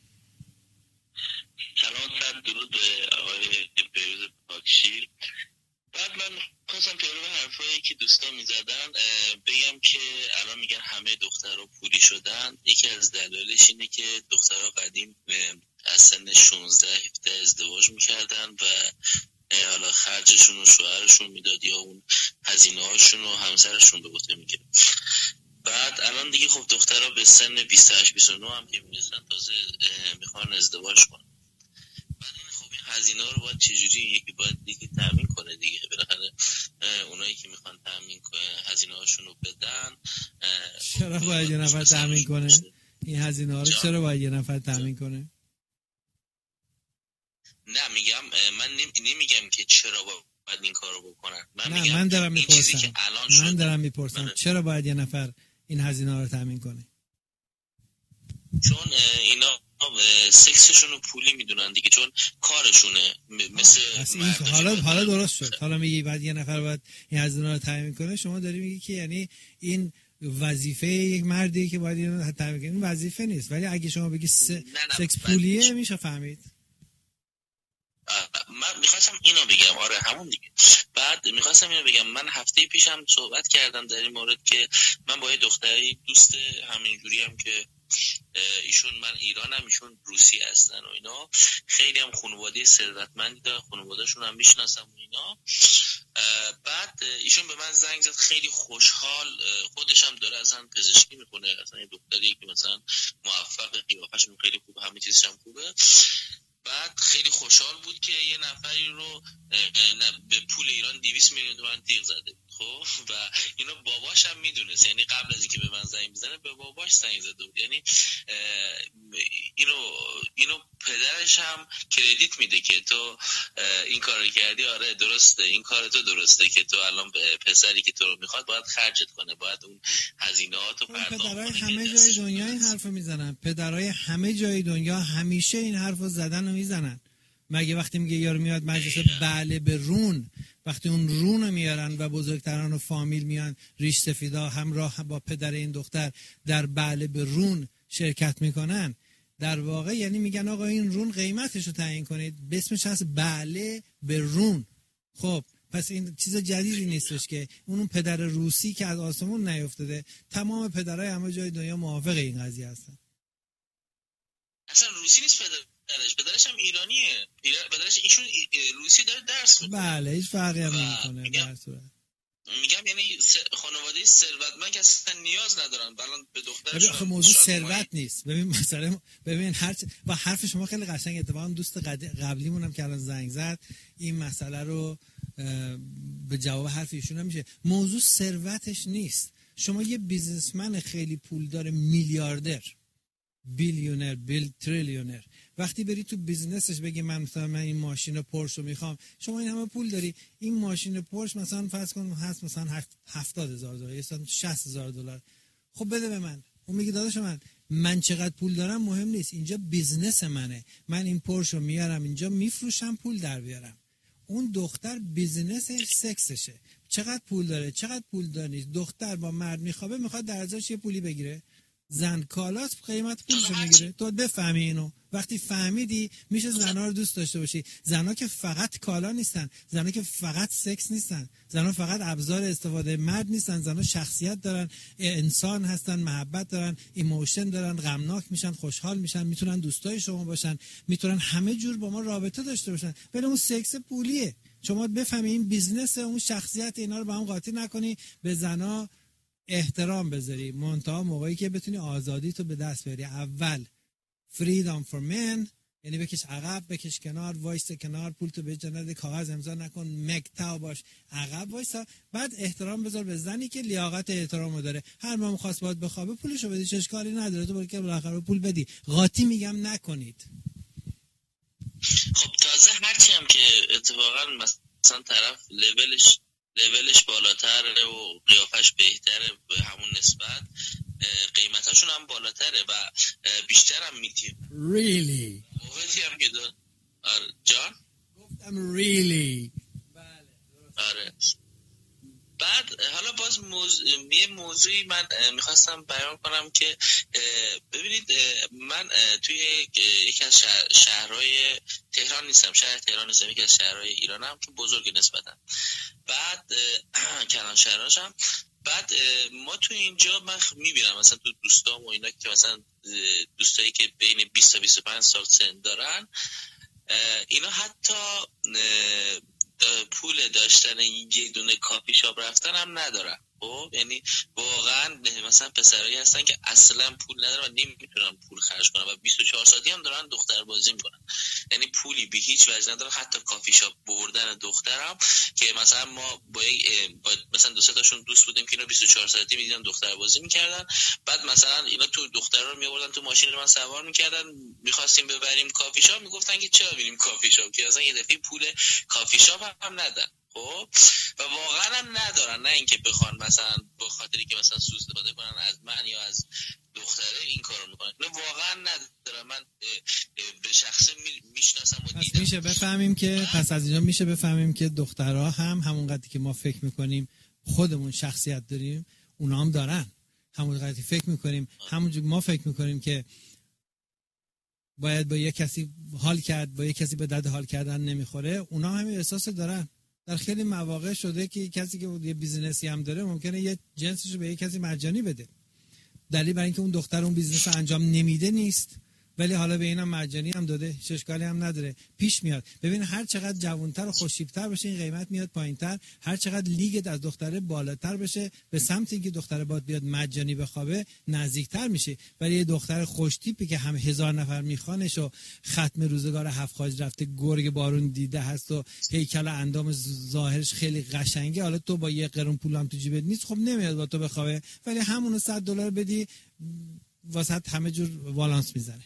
سلام، صد درود به آقای پیروز پاکشیر. بعد من خواستم پیرو حرفایی که دوستان میزدن بگم که الان میگن همه دخترها پولی شدن. یکی از دلایلش اینه که دخترها قدیم از سن 16 17 ازدواج میکردن و حالا خرجشون و شوهرشون میداد یا اون هزینه هاشون و همسرشون به عهده میگیره. بعد الان دیگه خب دخترها به سن 28 29 هم که میرسن تازه میخوان ازدواج کنن. بعد این خب این هزینه ها رو باید چجوری یکی تامین کنه دیگه. بالاخره اونایی که میخوان تامین هزینه هاشون رو بدن، چرا باید یه نفر تامین کنه این هزینه ها رو؟ چرا باید یه نفر تامین کنه؟ نه میگم، من نمیگم که چرا باید این کارو بکنن. من دارم میپرسم چرا باید یه نفر این هزینه ها رو تامین کنه؟ چون اینا سکسشون رو پولی میدونن دیگه، چون کارشونه. مثل حالا درست شد. حالا میگی بعد یه نفر باید این هزینه رو تامین کنه. شما داری میگی که یعنی این وظیفه یک مردی که باید اینو تامین کنه. این وظیفه نیست، ولی اگه شما بگی سکس پولیه میشه فهمید. من میخواستم اینو بگم، آره همون دیگه. بعد میخواستم اینو بگم، من هفته پیشم صحبت کردم در این مورد که من با یه دختری دوست همینجوری هم که ایشون، من ایرانم ایشون روسی هستن و اینا، خیلی هم خانواده ثروتمندی دارن، خانواده‌شون هم میشناسم و اینا. بعد ایشون به من زنگ زد خیلی خوشحال، خودش هم داره اصلا پزشکی میکنه، اصلا یه دختری که مثلا موفق، قیافش خیلی خوب، همه چیزش هم خوبه. بعد خیلی خوشحال بود که یه نفری رو به پول ایران 200 میلیون تومان تیغ زده. خب و اینو باباش هم میدونست، یعنی قبل از اینکه به من زنگ بزنه به باباش زنگ زده بود. یعنی اینو پدرش هم کردیت میده که تو این کارو کردی. آره درسته، این کار تو درسته که تو الان پسری که تو رو میخواد باید خرجت کنه، باید اون هزینه‌هاتو پرداخت کنه. پدرای همه جای دنیا این حرفو میزنن. پدرای همه جای دنیا همیشه این حرفو زدن و میزنن. مگه وقتی میگه یارو میاد مجلس بله به رون، وقتی اون رون رو میارن و بزرگتران و فامیل میان ریش سفیدا همراه با پدر این دختر در بله به رون شرکت میکنن، در واقع یعنی میگن آقا این رون قیمتش رو تعیین کنید، اسمش هست بله به رون. خب پس این چیز جدیدی نیستش که اون پدر روسی که از آسمون نیفتاده. تمام پدرای همه جای دنیا موافق این قضیه هستن. اصلا روسی نیست پدرش هم ایرانیه. پدرش ایشون روسی داره درس میکنه. بله هیچ فرقی هم نمیکنه در صورت. میگم یعنی خانواده ثروتمند که اصلا نیاز ندارن الان به دخترشون. آخه موضوع ثروت نیست. ببین مثلا و حرف شما خیلی قشنگ. اتفاقا دوست قبلیمون هم که الان زنگ زد این مسئله رو به جواب حرف ایشون هم میشه. موضوع ثروتش نیست. شما یه بیزنسمن خیلی پولدار، میلیاردر، بیلیونر، تریلیونر، وقتی بری تو بیزنسش بگی من این ماشین پورش رو میخوام، شما این همه پول داری، این ماشین پورش مثلا فرض کن هست مثلا $70,000 یا $60,000، خب بده به من. اون میگه داداش من چقدر پول دارم مهم نیست، اینجا بیزنس منه، من این پورش رو میارم اینجا میفروشم پول در بیارم. اون دختر بیزینسش سکسشه، چقدر پول داره چقدر پول داره نیست. دختر با مرد میخوابه میخواد در ازاش یه پولی بگیره، زن کالاس قیمت پولشو میگیره. تو بفهمی اینو، وقتی فهمیدی میشه زنا رو دوست داشته باشی. زنا که فقط کالا نیستن، زنا که فقط سکس نیستن، زنا فقط ابزار استفاده مرد نیستن، زنا شخصیت دارن، انسان هستن، محبت دارن، ایموشن دارن، غمناک میشن، خوشحال میشن، میتونن دوستای شما باشن، میتونن همه جور با ما رابطه داشته باشن. ولی اون سکس پولیه. شما بفهمی این بیزنس، اون شخصیت، اینا رو با هم قاطی نکنی، به زنا احترام بذاری. منتها موقعی که بتونی آزادی تو به دست بیاری. اول freedom for men، یعنی بکش عقب، بکش کنار، وایس کنار، پول تو به جنده، کاغذ امضا نکن، مکتاو باش، عقب وایسا. بعد احترام بذار به زنی که لیاقت احترامو داره. هر ما خواست باید بخوابه پولشو بدی، چه اشکالی نداره، تو باید بالاخره پول بدی. قاطی میگم نکنید. خب تازه هرچی هم که اتفاقا مثلا طرف لولش بالاتره و قیافش بهتره به همون نسبت، قیمتاشون هم بالاتره و بیشتر هم میتیم. Really؟ موقعی هم که جان؟ گفتم really. آره. بعد حالا باز یه موضوعی من میخواستم بیان کنم که ببینید من توی یکی از شهرهای تهران نیستم، شهر تهران نیستم، یکی از شهرهای ایرانم که بزرگ نسبتا، بعد کلان شهرهاشم. بعد ما تو اینجا من میبینم مثلا تو دوستام و اینا که مثلا دوستایی که بین 20 تا 25 سال سن دارن، اینا حتی پول داشتن یه دونه کافی شاپ رفتن هم ندارن. خب یعنی واقعا مثلا پسرایی هستن که اصلا پول ندارن و نمیتونن پول خرج کنن و 24 ساعتی هم دارن دختر بازی میکنن، یعنی پولی به هیچ وجه ندارن. حتی کافی شاپ بردن دخترم که مثلا ما با مثلا دو سه تاشون دوست بودیم که اینا 24 ساعتی میدیدن دختر بازی میکردن، بعد مثلا اینا تو دخترا رو میآوردن تو ماشین من سوار میکردن، میخواستیم ببریم کافی شاپ، میگفتن که چرا بریم کافی شاپ، که اصلا یه دفعه پول کافی شاپ هم ندن. خب و واقعا هم ندارن، نه اینکه بخوان مثلا به خاطری که مثلا سوء استفاده کنن از من یا از دختره این کارو میکنن، نه واقعا ندارن. من به شخص میشناسم و دیدم. میشه بفهمیم که پس از اینجا میشه بفهمیم که دخترها هم همون قدری که ما فکر میکنیم خودمون شخصیت داریم، اونا هم دارن. همون قدری فکر میکنیم، همونجوری ما فکر میکنیم که باید با یک کسی حال کرد، با یک کسی به درد حال کردن نمیخوره، اونا همین احساس دارن. در خیلی مواقع شده که کسی که یه بیزینسی هم داره ممکنه یه جنسش رو به یک کسی مجانی بده. دلیل برای اینکه اون دختر اون بیزینس رو انجام نمیده نیست، ولی حالا به اینم مجانی هم داده، هیچ اشکالی هم نداره. پیش میاد. ببین هر چقدر جوانتر و خوش‌تیپ‌تر بشه این قیمت میاد پایینتر، هر چقدر لیگت از دختره بالاتر بشه به سمت اینکه دختره باید بیاد مجانی بخوابه نزدیکتر میشه. ولی یه دختر خوش‌تیپی که هم 1000 نفر میخوانش و ختم روزگار هفت خواج رفته، گرگ بارون دیده هست و هیکل اندام ظاهرش خیلی قشنگه، حالا تو با یه قرون پول هم تو جیبت نیست، خب نمیاد با تو بخوابه، ولی همون $100 بدی واسه همه جور والانس میزنه.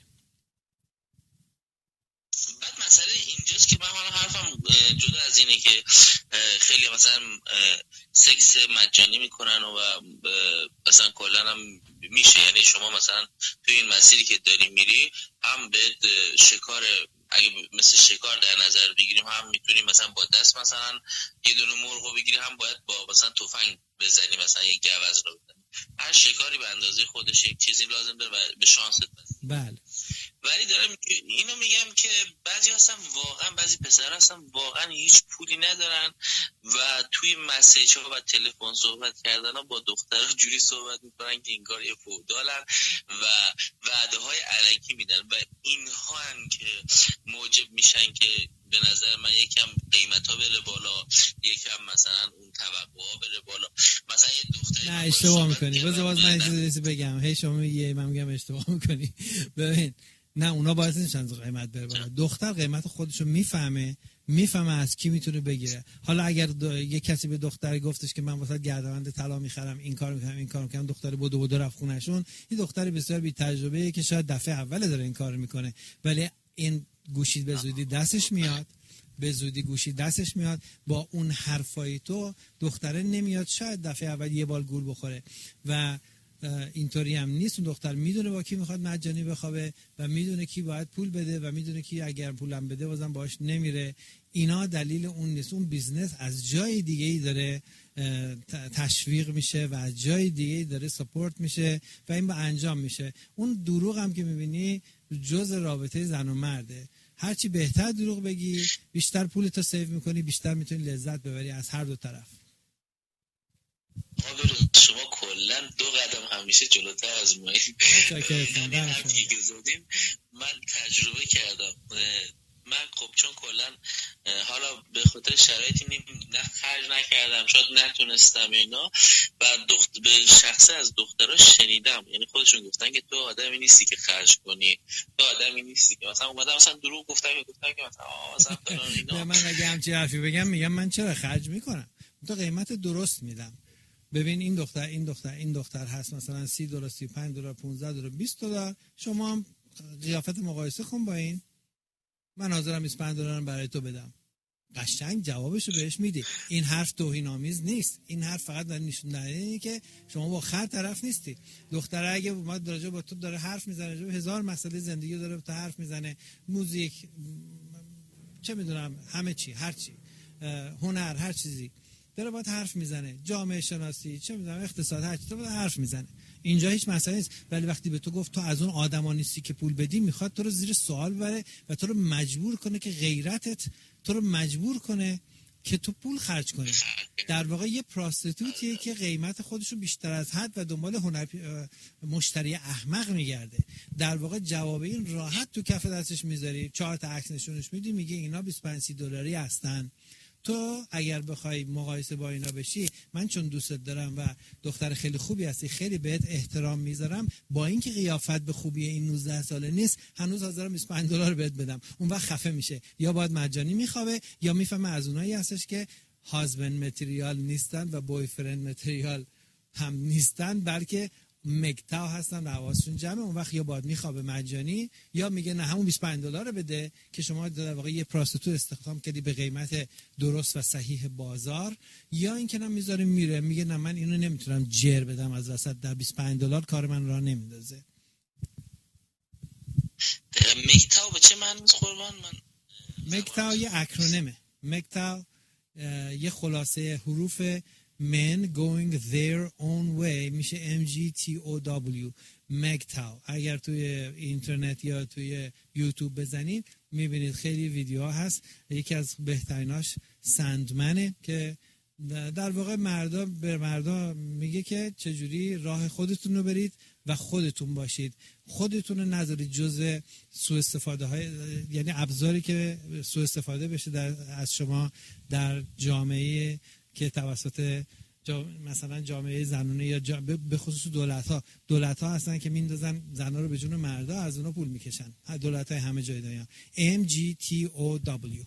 مسئله اینجاست که من حرفم جدا از اینه که خیلی مثلا سکس مجانی میکنن و مثلا کلا هم میشه، یعنی شما مثلا تو این مسیری که داری میری هم به شکار، اگه مثل شکار در نظر بگیریم، هم میتونی مثلا با دست مثلا یه دونه مرغ بگیری، هم باید با مثلا تفنگ بزنی، مثلا یه گوز رو بزنی. هر شکاری به اندازه خودش یک چیزی لازم داره و به شانست بزنی. بله. ولی دارم اینو میگم که بعضی پسر هستن واقعا هیچ پولی ندارن و توی مسیج ها و تلفن صحبت کردن ها با دخترها جوری صحبت میکنن که انگار یه فودالن و وعده های الکی میدن و اینها هم که موجب میشن که به نظر من یکم قیمت ها بره بالا، یکم مثلا اون توقع ها بره بالا. مثلا یه دختری نه اشتباه میکنی، باز من چیزی بگم، هی شما میگی من میگم اشتباه میکنی. ببین نه، اونا باعث نمیشن قیمت بره بالا. دختر قیمت خودشو میفهمه از کی میتونه بگیره. حالا اگر یه کسی به دختر گفتش که من واسه گردنبند طلا میخرم، این کارو میکنم، دختر بدو رفت خونهشون، این دختر بسیار بی تجربه‌ایه که شاید دفعه اول داره این کارو میکنه، ولی این گوشی به زودی دستش میاد، با اون حرفای تو دختره نمیاد، شاید دفعه اول یه بال گول بخوره و اینطوری هم نیست. اون دختر میدونه با کی میخواد مجانی بخوابه و میدونه کی باید پول بده و میدونه کی اگر پولم بده بازم باهاش نمیره. اینا دلیل اون نیست. اون بیزنس از جای دیگه ای داره تشویق میشه و از جای دیگه ای داره سپورت میشه و این با انجام میشه. اون دروغ هم که میبینی جز رابطه زن و مرده. هرچی بهتر دروغ بگی بیشتر پولتو سیو میکنی، بیشتر میتونی لذت ببری از هر دو طرف. شما کلا 2 قدم همیشه جلوتر از ما. یعنی حرفی که زدیم من تجربه کردم. من خب چون کلا حالا به خاطر شرایطی نه خرج نکردم، شاید نتونستم اینا، و به شخصه از دخترها شنیدم، یعنی خودشون گفتن که تو آدمی نیستی که خرج کنی، تو آدمی نیستی که مثلا اومدم مثلا دروغ گفتم که مثلا فلان اینا. من اگه همچین حرفی بگم میگم من چرا خرج میکنم، تو قیمت درست میدم. ببین این دختر هست مثلا $30 $35 $15 $20، شما هم قیافت مقایسه کن با این، من حاضرم $25 برای تو بدم. قشنگ جوابشو بهش میدی. این حرف توهین‌آمیز نیست، این حرف فقط داره نشون دهنده که شما با خر طرف نیستی. دختره اگه اومد راجع با تو داره حرف میزنه، راجع به هزار مسئله زندگی داره با تو حرف میزنه، موزیک، چه میدونم، همه چی، هر چی، هنر، هر چیزی داره باید حرف میزنه، جامعه شناسی، چه میدونم، اقتصاد، هر چی داره حرف میزنه. اینجا هیچ مسئله نیست. ولی وقتی به تو گفت تو از اون آدما نیستی که پول بدی، میخواد تو رو زیر سوال ببره و تو رو مجبور کنه که غیرتت تو رو مجبور کنه که تو پول خرج کنی. در واقع یه پراستیتوتیه که قیمت خودشو بیشتر از حد و دنبال مشتری احمق میگرده. در واقع جواب این راحت تو کف دستش میذاری، 4 تا عکس نشونش میدی، میگه اینا $25-30 هستن. تو اگر بخوای مقایسه با اینا بشی، من چون دوستت دارم و دختر خیلی خوبی هستی، خیلی بهت احترام میذارم، با اینکه قیافت به خوبی این 19 ساله نیست، هنوز حاضرم $25 بهت بدم. اون وقت خفه میشه، یا باید مجانی میخوابه یا میفهمه از اونایی هستش که هازبند متریال نیستن و بوی فرند متریال هم نیستن، بلکه مگتاو هستن و حواسشون جمعه. اون وقت یا باید میخوابه مجانی یا میگه نه همون $25 بده که شما در واقع یه پراستیتوت استخدام کردی به قیمت درست و صحیح بازار، یا اینکه نه میذاره میره میگه نه من اینو نمیتونم جر بدم از وسط، در $25 کار من راه نمیندازه. مگتاو به چه معنی قربان؟ من مگتاو یه اکرونیمه. مگتاو یه خلاصه حروف men going their own way میشه MGTOW. مگتاو اگر توی اینترنت یا توی یوتیوب بزنید میبینید خیلی ویدیوها هست. یکی از بهتریناش سندمنه که در واقع مردا میگه که چجوری راه خودتون رو برید و خودتون باشید، خودتون رو نذارید جزء سوء استفاده های، یعنی ابزاری که سوء استفاده بشه از شما در جامعه که توسط مثلا جامعه زنانه یا به خصوص دولت ها هستن که میندازن زنها رو به جون مردا، از اونا پول میکشن. دولت های همه جای دنیا. MGTOW.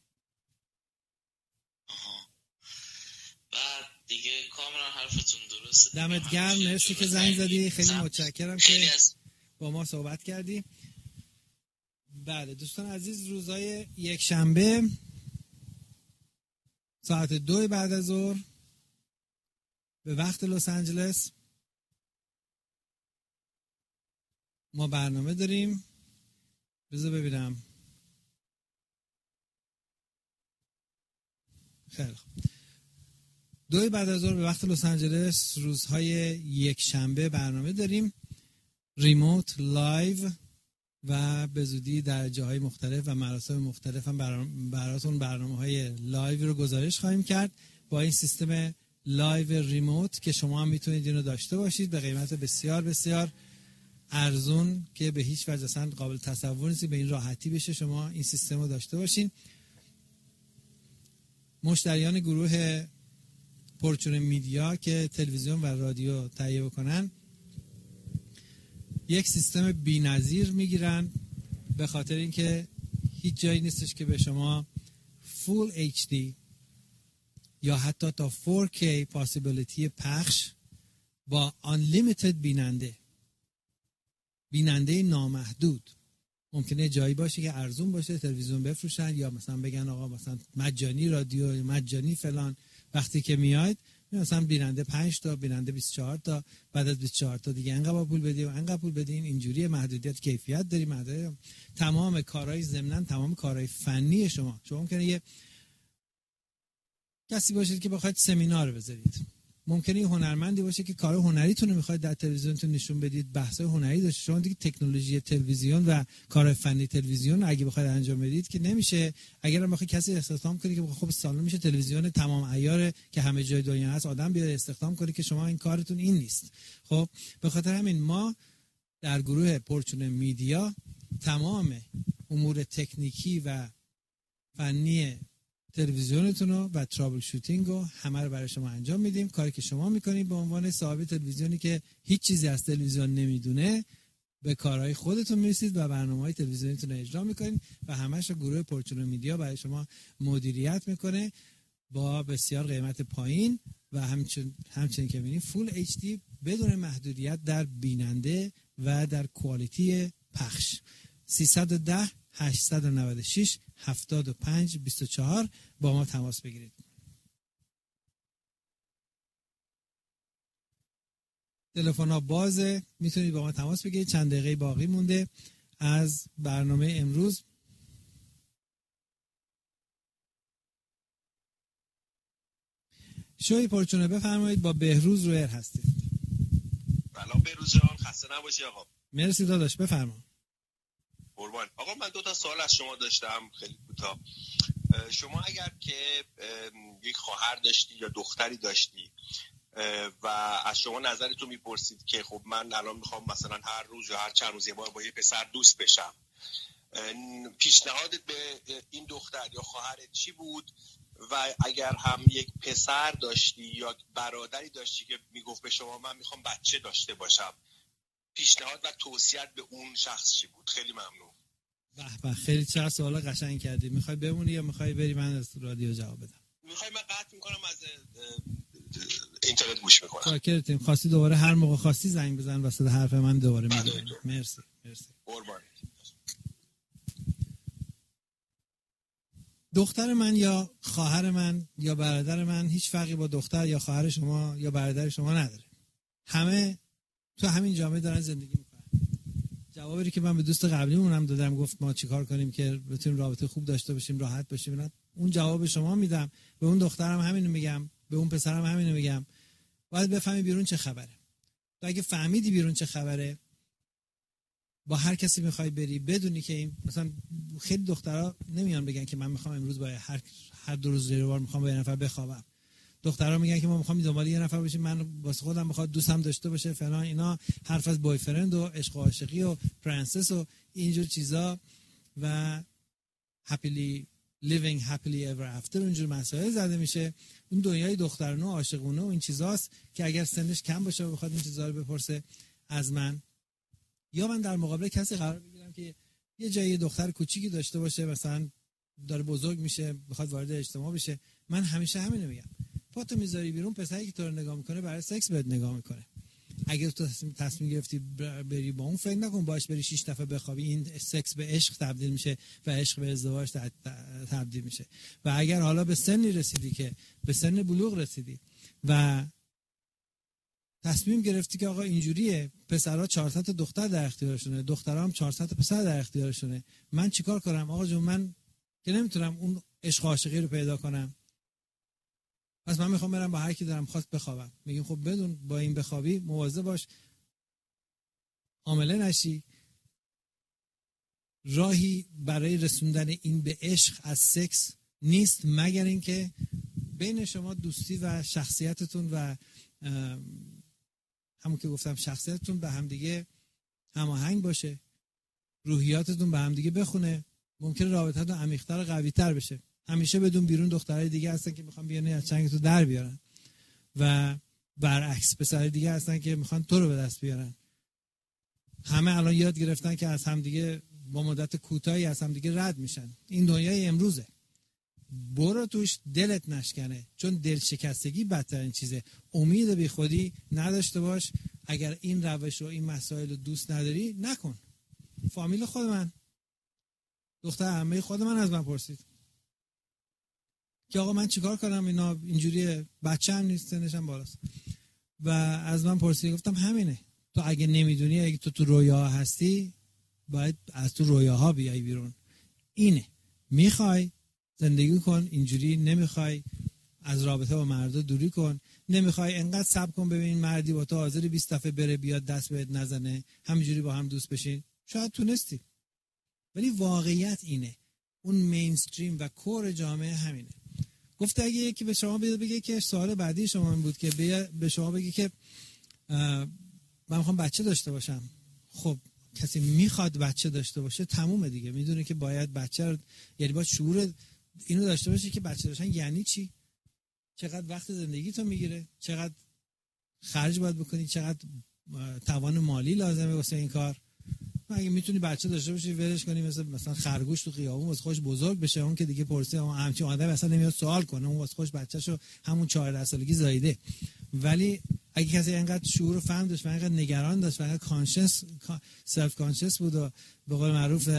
بعد دیگه کاملا حرفتون درسته. دمت گرم، مرسی که زنگ زدی، خیلی متشکرم که با ما صحبت کردی. بله دوستان عزیز، روزهای یک شنبه ساعت 2 بعد از ظهر به وقت لس آنجلس ما برنامه داریم. بذار ببینم. خیلی خوب. 2 بعد از ظهر به وقت لس آنجلس روزهای یک شنبه برنامه داریم، ریموت لایو، و به زودی در جاهای مختلف و مراسم مختلف هم براتون برنامه‌های لایو رو گزارش خواهیم کرد با این سیستم لایو ریموت که شما هم میتونید اینو داشته باشید به قیمت بسیار بسیار ارزون که به هیچ وجه اصلا قابل تصور نیست به این راحتی بشه شما این سیستم رو داشته باشین. مشتریان گروه پرچون میدیا که تلویزیون و رادیو تهیه بکنن یک سیستم بی‌نظیر میگیرن، به خاطر اینکه هیچ جایی نیستش که به شما فول HD یا حتی تا 4K پاسیبیلیتی پخش با unlimited بیننده نامحدود. ممکنه جایی باشه که ارزون باشه تلویزیون بفروشن یا مثلا بگن آقا مثلا مجانی رادیو، مجانی فلان. وقتی که میاید مثلا بیننده 5 تا، بیننده 24 تا، بعد از 24 تا دیگه انقدر پول بدی و انقدر پول بدین. اینجوری محدودیت کیفیت داری، محدودیت تمام کارهای ضمناً تمام کارهای فنی شما ممکنه یه کسی باشید که بخواید سمینار بذارید، ممکنه یه هنرمندی باشه که کار هنریتون رو میخواید در تلویزیونتون نشون بدید، بحث‌های هنری داشته. شما دیگه تکنولوژی تلویزیون و کار فنی تلویزیون اگه بخواید انجام بدید که نمیشه. اگر هم بخواید کسی استخدام کنید که خب سالن میشه تلویزیون تمام عیار که همه جای دنیا هست آدم بیاد استخدام کنید که شما این کارتون این نیست. خب به خاطر همین ما در گروه پرچون میدیا تمام امور تکنیکی و فنی تلویزیونتون رو و ترابل شوتینگ رو همه رو برای شما انجام میدیم. کاری که شما میکنید به عنوان صاحب تلویزیونی که هیچ چیزی از تلویزیون نمیدونه، به کارهای خودتون میرسید و برنامه‌های تلویزیونیتون رو اجرا میکنید و همش رو گروه پرچون میدیا برای شما مدیریت میکنه با بسیار قیمت پایین و همچنین که میبینید فول اچ دی بدون محدودیت در بیننده و در کوالیتی پخش. 310 896 75 24 با ما تماس بگیرید. تلفن ها بازه، میتونید با ما تماس بگیرید. چند دقیقه باقی مونده از برنامه امروز. شوی پرچونه بفرمایید، با بهروز رویر هستید. سلام بهروز جان، خسته نباشی آقا. مرسی داداش، بفرما. قربان. آقا من 2 تا سوال از شما داشتم خیلی کوتاه. شما اگر که یک خواهر داشتی یا دختری داشتی و از شما نظرتون میپرسید که خب من الان میخوام مثلا هر روز یا هر چند روز یه بار با یه پسر دوست بشم، پیشنهادت به این دختر یا خواهرت چی بود؟ و اگر هم یک پسر داشتی یا برادری داشتی که میگفت به شما من میخوام بچه داشته باشم، پیشنهاد و توصیت به اون شخص چی بود؟ خیلی ممنون. به خیلی چقدر سوال قشنگ کردی. میخوای بمونی یا میخوای بری من از رادیو جواب بدم؟ میخوای من قطع میکنم از اینترنت گوش میکنم. شاکرتیم. خواستی دوباره هر موقع خواستی زنگ بزن وسط حرف من دوباره میگم. مرسی. قربان. دختر من یا خواهر من یا برادر من هیچ فرقی با دختر یا خواهر شما یا برادر شما نداره. همه تو همین جامعه دارن زندگی میکنن. جوابی که من به دوست قبلیمون هم دادم، گفت ما چیکار کنیم که بتونیم رابطه خوب داشته باشیم، راحت باشیم، نه اون جواب شما میدم. به اون دخترم همینو میگم، به اون پسرم همینو میگم. باید بفهمی بیرون چه خبره. تو اگه فهمیدی بیرون چه خبره، با هر کسی میخوای بری بدونی که این مثلا خیلی دخترها نمیان بگن که من میخوام امروز با هر 2 روز یه بار میخوام با یه نفر بخوابم. دخترها میگن که ما میخوام دنبال یه نفر باشیم، من واسه خودم میخواد دوستم داشته باشه فلان اینا، حرف از بوی فرند و عشق و عاشقی و پرنسس و اینجور چیزا و happily living happily ever after اونجور مسائل زده میشه. اون دنیای دخترانه و عاشقونه و این چیزاست که اگر سنش کم باشه و بخواد این چیزا رو بپرسه از من، یا من در مقابل کسی قرار بگیرم که یه جایی دختر کوچیکی داشته باشه، مثلا داره بزرگ میشه بخواد وارد اجتماع بشه، من همیشه همینو میگم، پاتو میذاری بیرون، پسری که تو رو نگاه میکنه برای سکس بهت نگاه میکنه. اگر تو تصمیم گرفتی بری با اون، فکر نکن باش بری 6 دفعه بخوابی، این سکس به عشق تبدیل میشه و عشق به ازدواج تبدیل میشه. و اگر حالا به سنی رسیدی که به سن بلوغ رسیدی و تصمیم گرفتی که آقا اینجوریه، پسرها 400 تا دختر در اختیارشونه، دخترها هم 400 تا پسر در اختیارشونه، من چیکار کنم آقا جون؟ من که نمیتونم اون عشق عاشقی رو پیدا کنم، پس من میخوام برم با هر کی دارم خواست بخوابم. میگیم خب بدون با این بخوابی مواظب باش حامله نشی. راهی برای رسوندن این به عشق از سکس نیست مگر اینکه بین شما دوستی و شخصیتتون و همون که گفتم شخصیتتون به همدیگه هماهنگ باشه، روحیاتتون به همدیگه بخونه، ممکنه رابطتون عمیق‌تر و قوی‌تر بشه. همیشه بدون بیرون دخترای دیگه هستن که میخوان بیان از چنگ تو در بیارن و برعکس پسرای دیگه هستن که میخوان تو رو به دست بیارن. همه الان یاد گرفتن که از همدیگه با مدت کوتاهی از همدیگه رد میشن. این دنیای امروزه، برو توش دلت نشکنه، چون دل شکستگی بدترین چیزه. امید بی خودی نداشته باش. اگر این روش و این مسائل رو دوست نداری نکن. فامیل خود من، دختر عمه خود من از من پرسید، که آقا من چیکار کنم، اینا اینجوریه، بچه‌م نیست، سنشم بالاست. و از من پرسید، گفتم همینه، تو اگه نمیدونی، اگه تو رویا هستی، باید از تو رویاها بیای بیرون. اینه، میخوای زندگی کن اینجوری، نمیخوای از رابطه با مردا دوری کن، نمیخوای انقدر صبر کن ببین مردی با تو حاضر 20 دفعه بره بیاد دست بهت نزنه، همینجوری با هم دوست بشین. شاید تونستی، ولی واقعیت اینه، اون مینستریم و کور جامعه همینه. گفته اگه یکی به شما بگه که سوال بعدی شما این بود که به شما بگه که من میخوام بچه داشته باشم، خب کسی میخواد بچه داشته باشه تمومه دیگه، میدونه که باید بچه رو، یعنی باید شعور اینو داشته باشه که بچه داشتن یعنی چی، چقدر وقت زندگی تو میگیره، چقدر خرج باید بکنی، چقدر توان مالی لازمه واسه این کار. اگه میتونی بچه داشته باشی ولش کنی، مثلا خرگوش تو خیابون واسه خوش بزرگ بشه، اون که دیگه پرسه اون همچین آدم اصلا نمیاد سوال کنه، اون واسه خوش بچه‌شو همون 14 سالگی زایده. ولی اگه کسی اینقدر شعور و فهم داشت و اینقدر نگران داشت و اینقدر کانشس سلف کانشس بود و به قول معروف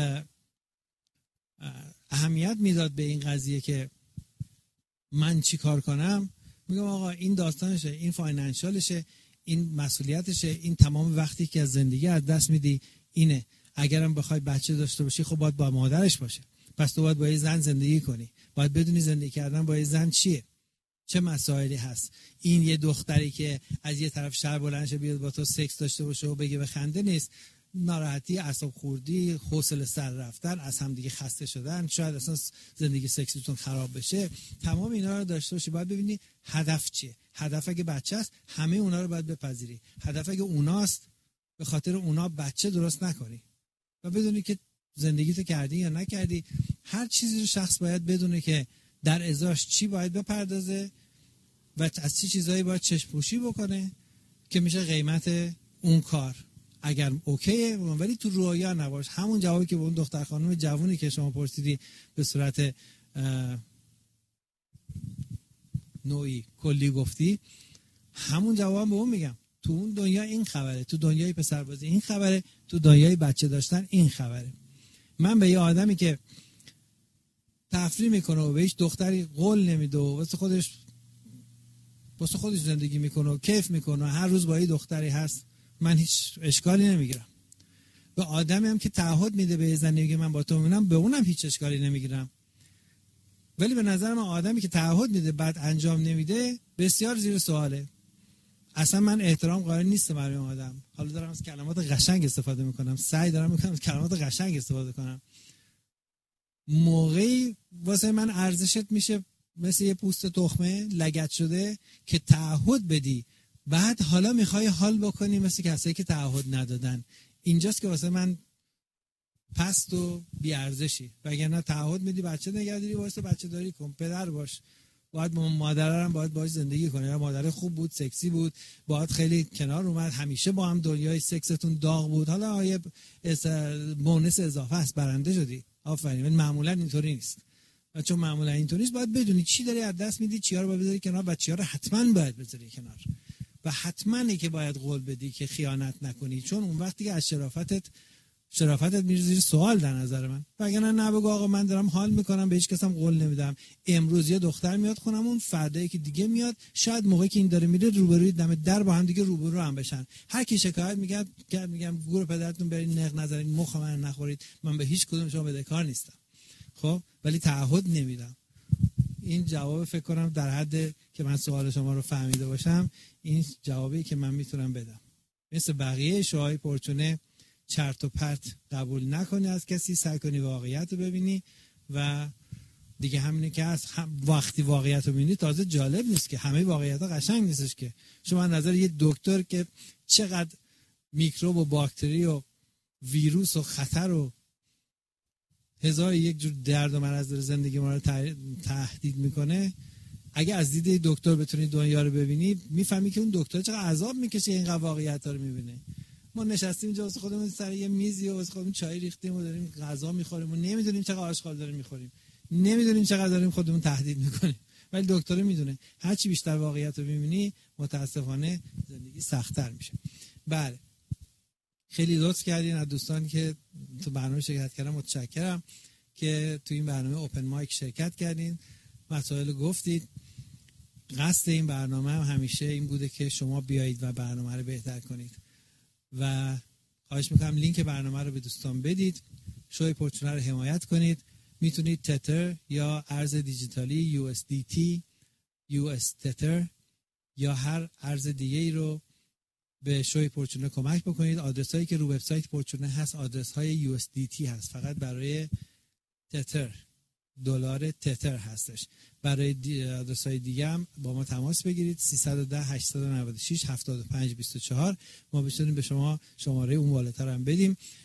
اهمیت میداد به این قضیه که من چی کار کنم، میگم آقا این داستانشه، این فاینانشالشه، این مسئولیتشه، این تمام وقتی که از زندگی از دست میدی اینه. اگرم بخوای بچه داشته باشی خب باید با مادرش باشه، پس تو باید با یه زن زندگی کنی، باید بدونی زندگی کردن با یه زن چیه، چه مسائلی هست. این یه دختری که از یه طرف شهر بلند شه بیاد با تو سکس داشته باشه و بگه بخنده نیست، ناراحتی، اعصاب خوردی، حوصله سر رفتن، از هم دیگه خسته شدن، شاید اصلا زندگی سکسیتون خراب بشه، تمام اینا رو داشته باشی. باید ببینی هدف چیه. هدف اگه بچه است همه اونا رو باید بپذیری، هدف اگه اوناست به خاطر اونا بچه درست نکنی و بدونی که زندگیتو کردی یا نکردی. هر چیزی رو شخص باید بدونه که در ازاش چی باید بپردازه و از چه چیزایی باید چشم پوشی بکنه که میشه قیمت اون کار. اگر اوکیه، ولی تو رویا نباش. همون جوابی که به اون دختر خانم جوونی که شما پرسیدی به صورت نوعی کلی گفتی، همون جواب به اون میگم. تو اون دنیا این خبره، تو دنیای پسربازی این خبره، تو دنیای بچه داشتن این خبره. من به یه آدمی که تفریح میکنه و به هیچ دختری قول نمیده و واسه خودش زندگی میکنه و کیف میکنه و هر روز با یه دختری هست، من هیچ اشکالی نمیگیرم. به آدمی هم که تعهد میده به زنی میگه من با تو میمونم، به اونم هیچ اشکالی نمیگیرم. ولی به نظر من آدمی که تعهد میده بعد انجام نمیده بسیار زیر سواله. اصلا من احترام قائل نیستم برای اون آدم. حالا دارم از کلمات قشنگ استفاده میکنم، سعی دارم میکنم از کلمات قشنگ استفاده کنم. موقعی واسه من ارزشت میشه مثل یه پوست تخمه لگد شده که تعهد بدی، بعد حالا میخوای حال بکنی مثل کسایی که تعهد ندادن. اینجاست که واسه من پست و بی ارزشی. وگرنه تعهد میدی بچه نگهداری، واسه بچه داری کن، پدر باش، باید مادر هم باید باش زندگی کنه. مادر خوب بود، سکسی بود، باید خیلی کنار اومد، همیشه با هم دنیای سکستون داغ بود، حالا یه بونس اضافه است، برنده شدی، آفرین. ولی معمولا اینطوری نیست. و چون معمولا اینطوری نیست باید بدونی چی داری از دست میدی، چیا رو باید بذاری کنار و چیا رو حتما باید بذاری کنار. و حتماً که باید قول بدی که خیانت نکنی، چون اون وقتی که از شرافتت میره زیر سوال در نظر من. وگرنه نه بگو آقا من دارم حال میکنم به هیچ کس هم قول نمیدم، امروز یه دختر میاد خونمون، فردا یکی دیگه میاد، شاید موقعی که این داره میره روبروی دم در با هم دیگه روبرو هم بشن، هر کی شکایت میگم گور پدرتون برید نق نذارین، مخ من نخورید، من به هیچ کدوم شما بدهکار نیستم. خب ولی تعهد نمیدم. این جواب فکر کنم در حد که من سوال شما رو فهمیده باشم، این جوابی که من میتونم بدم. مثل بقیه شوهای پرچونه چرت و پرت قبول نکنی از کسی، سعی کنی واقعیت رو ببینی و دیگه همینه که از وقتی واقعیت رو ببینی تازه جالب نیست که همه واقعیت ها قشنگ نیستش که. شما نظر یه دکتر که چقدر میکروب و باکتری و ویروس و خطر و هزار یک جور درد و مرض داره زندگی ما رو تهدید میکنه، اگه از دید دکتر بتونی دنیا رو ببینی میفهمی که اون دکتر چقدر عذاب میکشه اینقدر واقعیت ها رو میبینه. ما نشستیم اینجا واسه خودمون سر یه میزی و واسه خودمون چای ریختیم و داریم غذا میخوریم و نمیدونیم چقدر آشغال داریم میخوریم، نمیدونیم چقدر داریم خودمون تهدید میکنیم. ولی دکتر میدونه. هر چی بیشتر واقعیت رو میبینی متاسفانه زندگی سخت‌تر میشه. بله، خیلی لطف کردین از دوستانی که تو برنامه شرکت کردن، متشکرم که تو این برنامه اوپن مایک شرکت کردین مسائل گفتید. قصد این برنامه هم همیشه این بوده که شما بیایید و برنامه رو بهتر کنید و خواهش میکنم لینک برنامه رو به دوستان بدید، شوی پورچونه رو حمایت کنید. میتونید تتر یا ارز دیجیتالی USDT US تتر یا هر ارز دیگه ای رو به شوی پورچونه کمک بکنید. آدرس هایی که رو وبسایت پورچونه هست آدرس های USDT هست، فقط برای تتر دلار تتر هستش. برای آدرس های دیگه هم با ما تماس بگیرید 310 896 75 24 ما بتونیم به شما شماره اون والتر هم بدیم.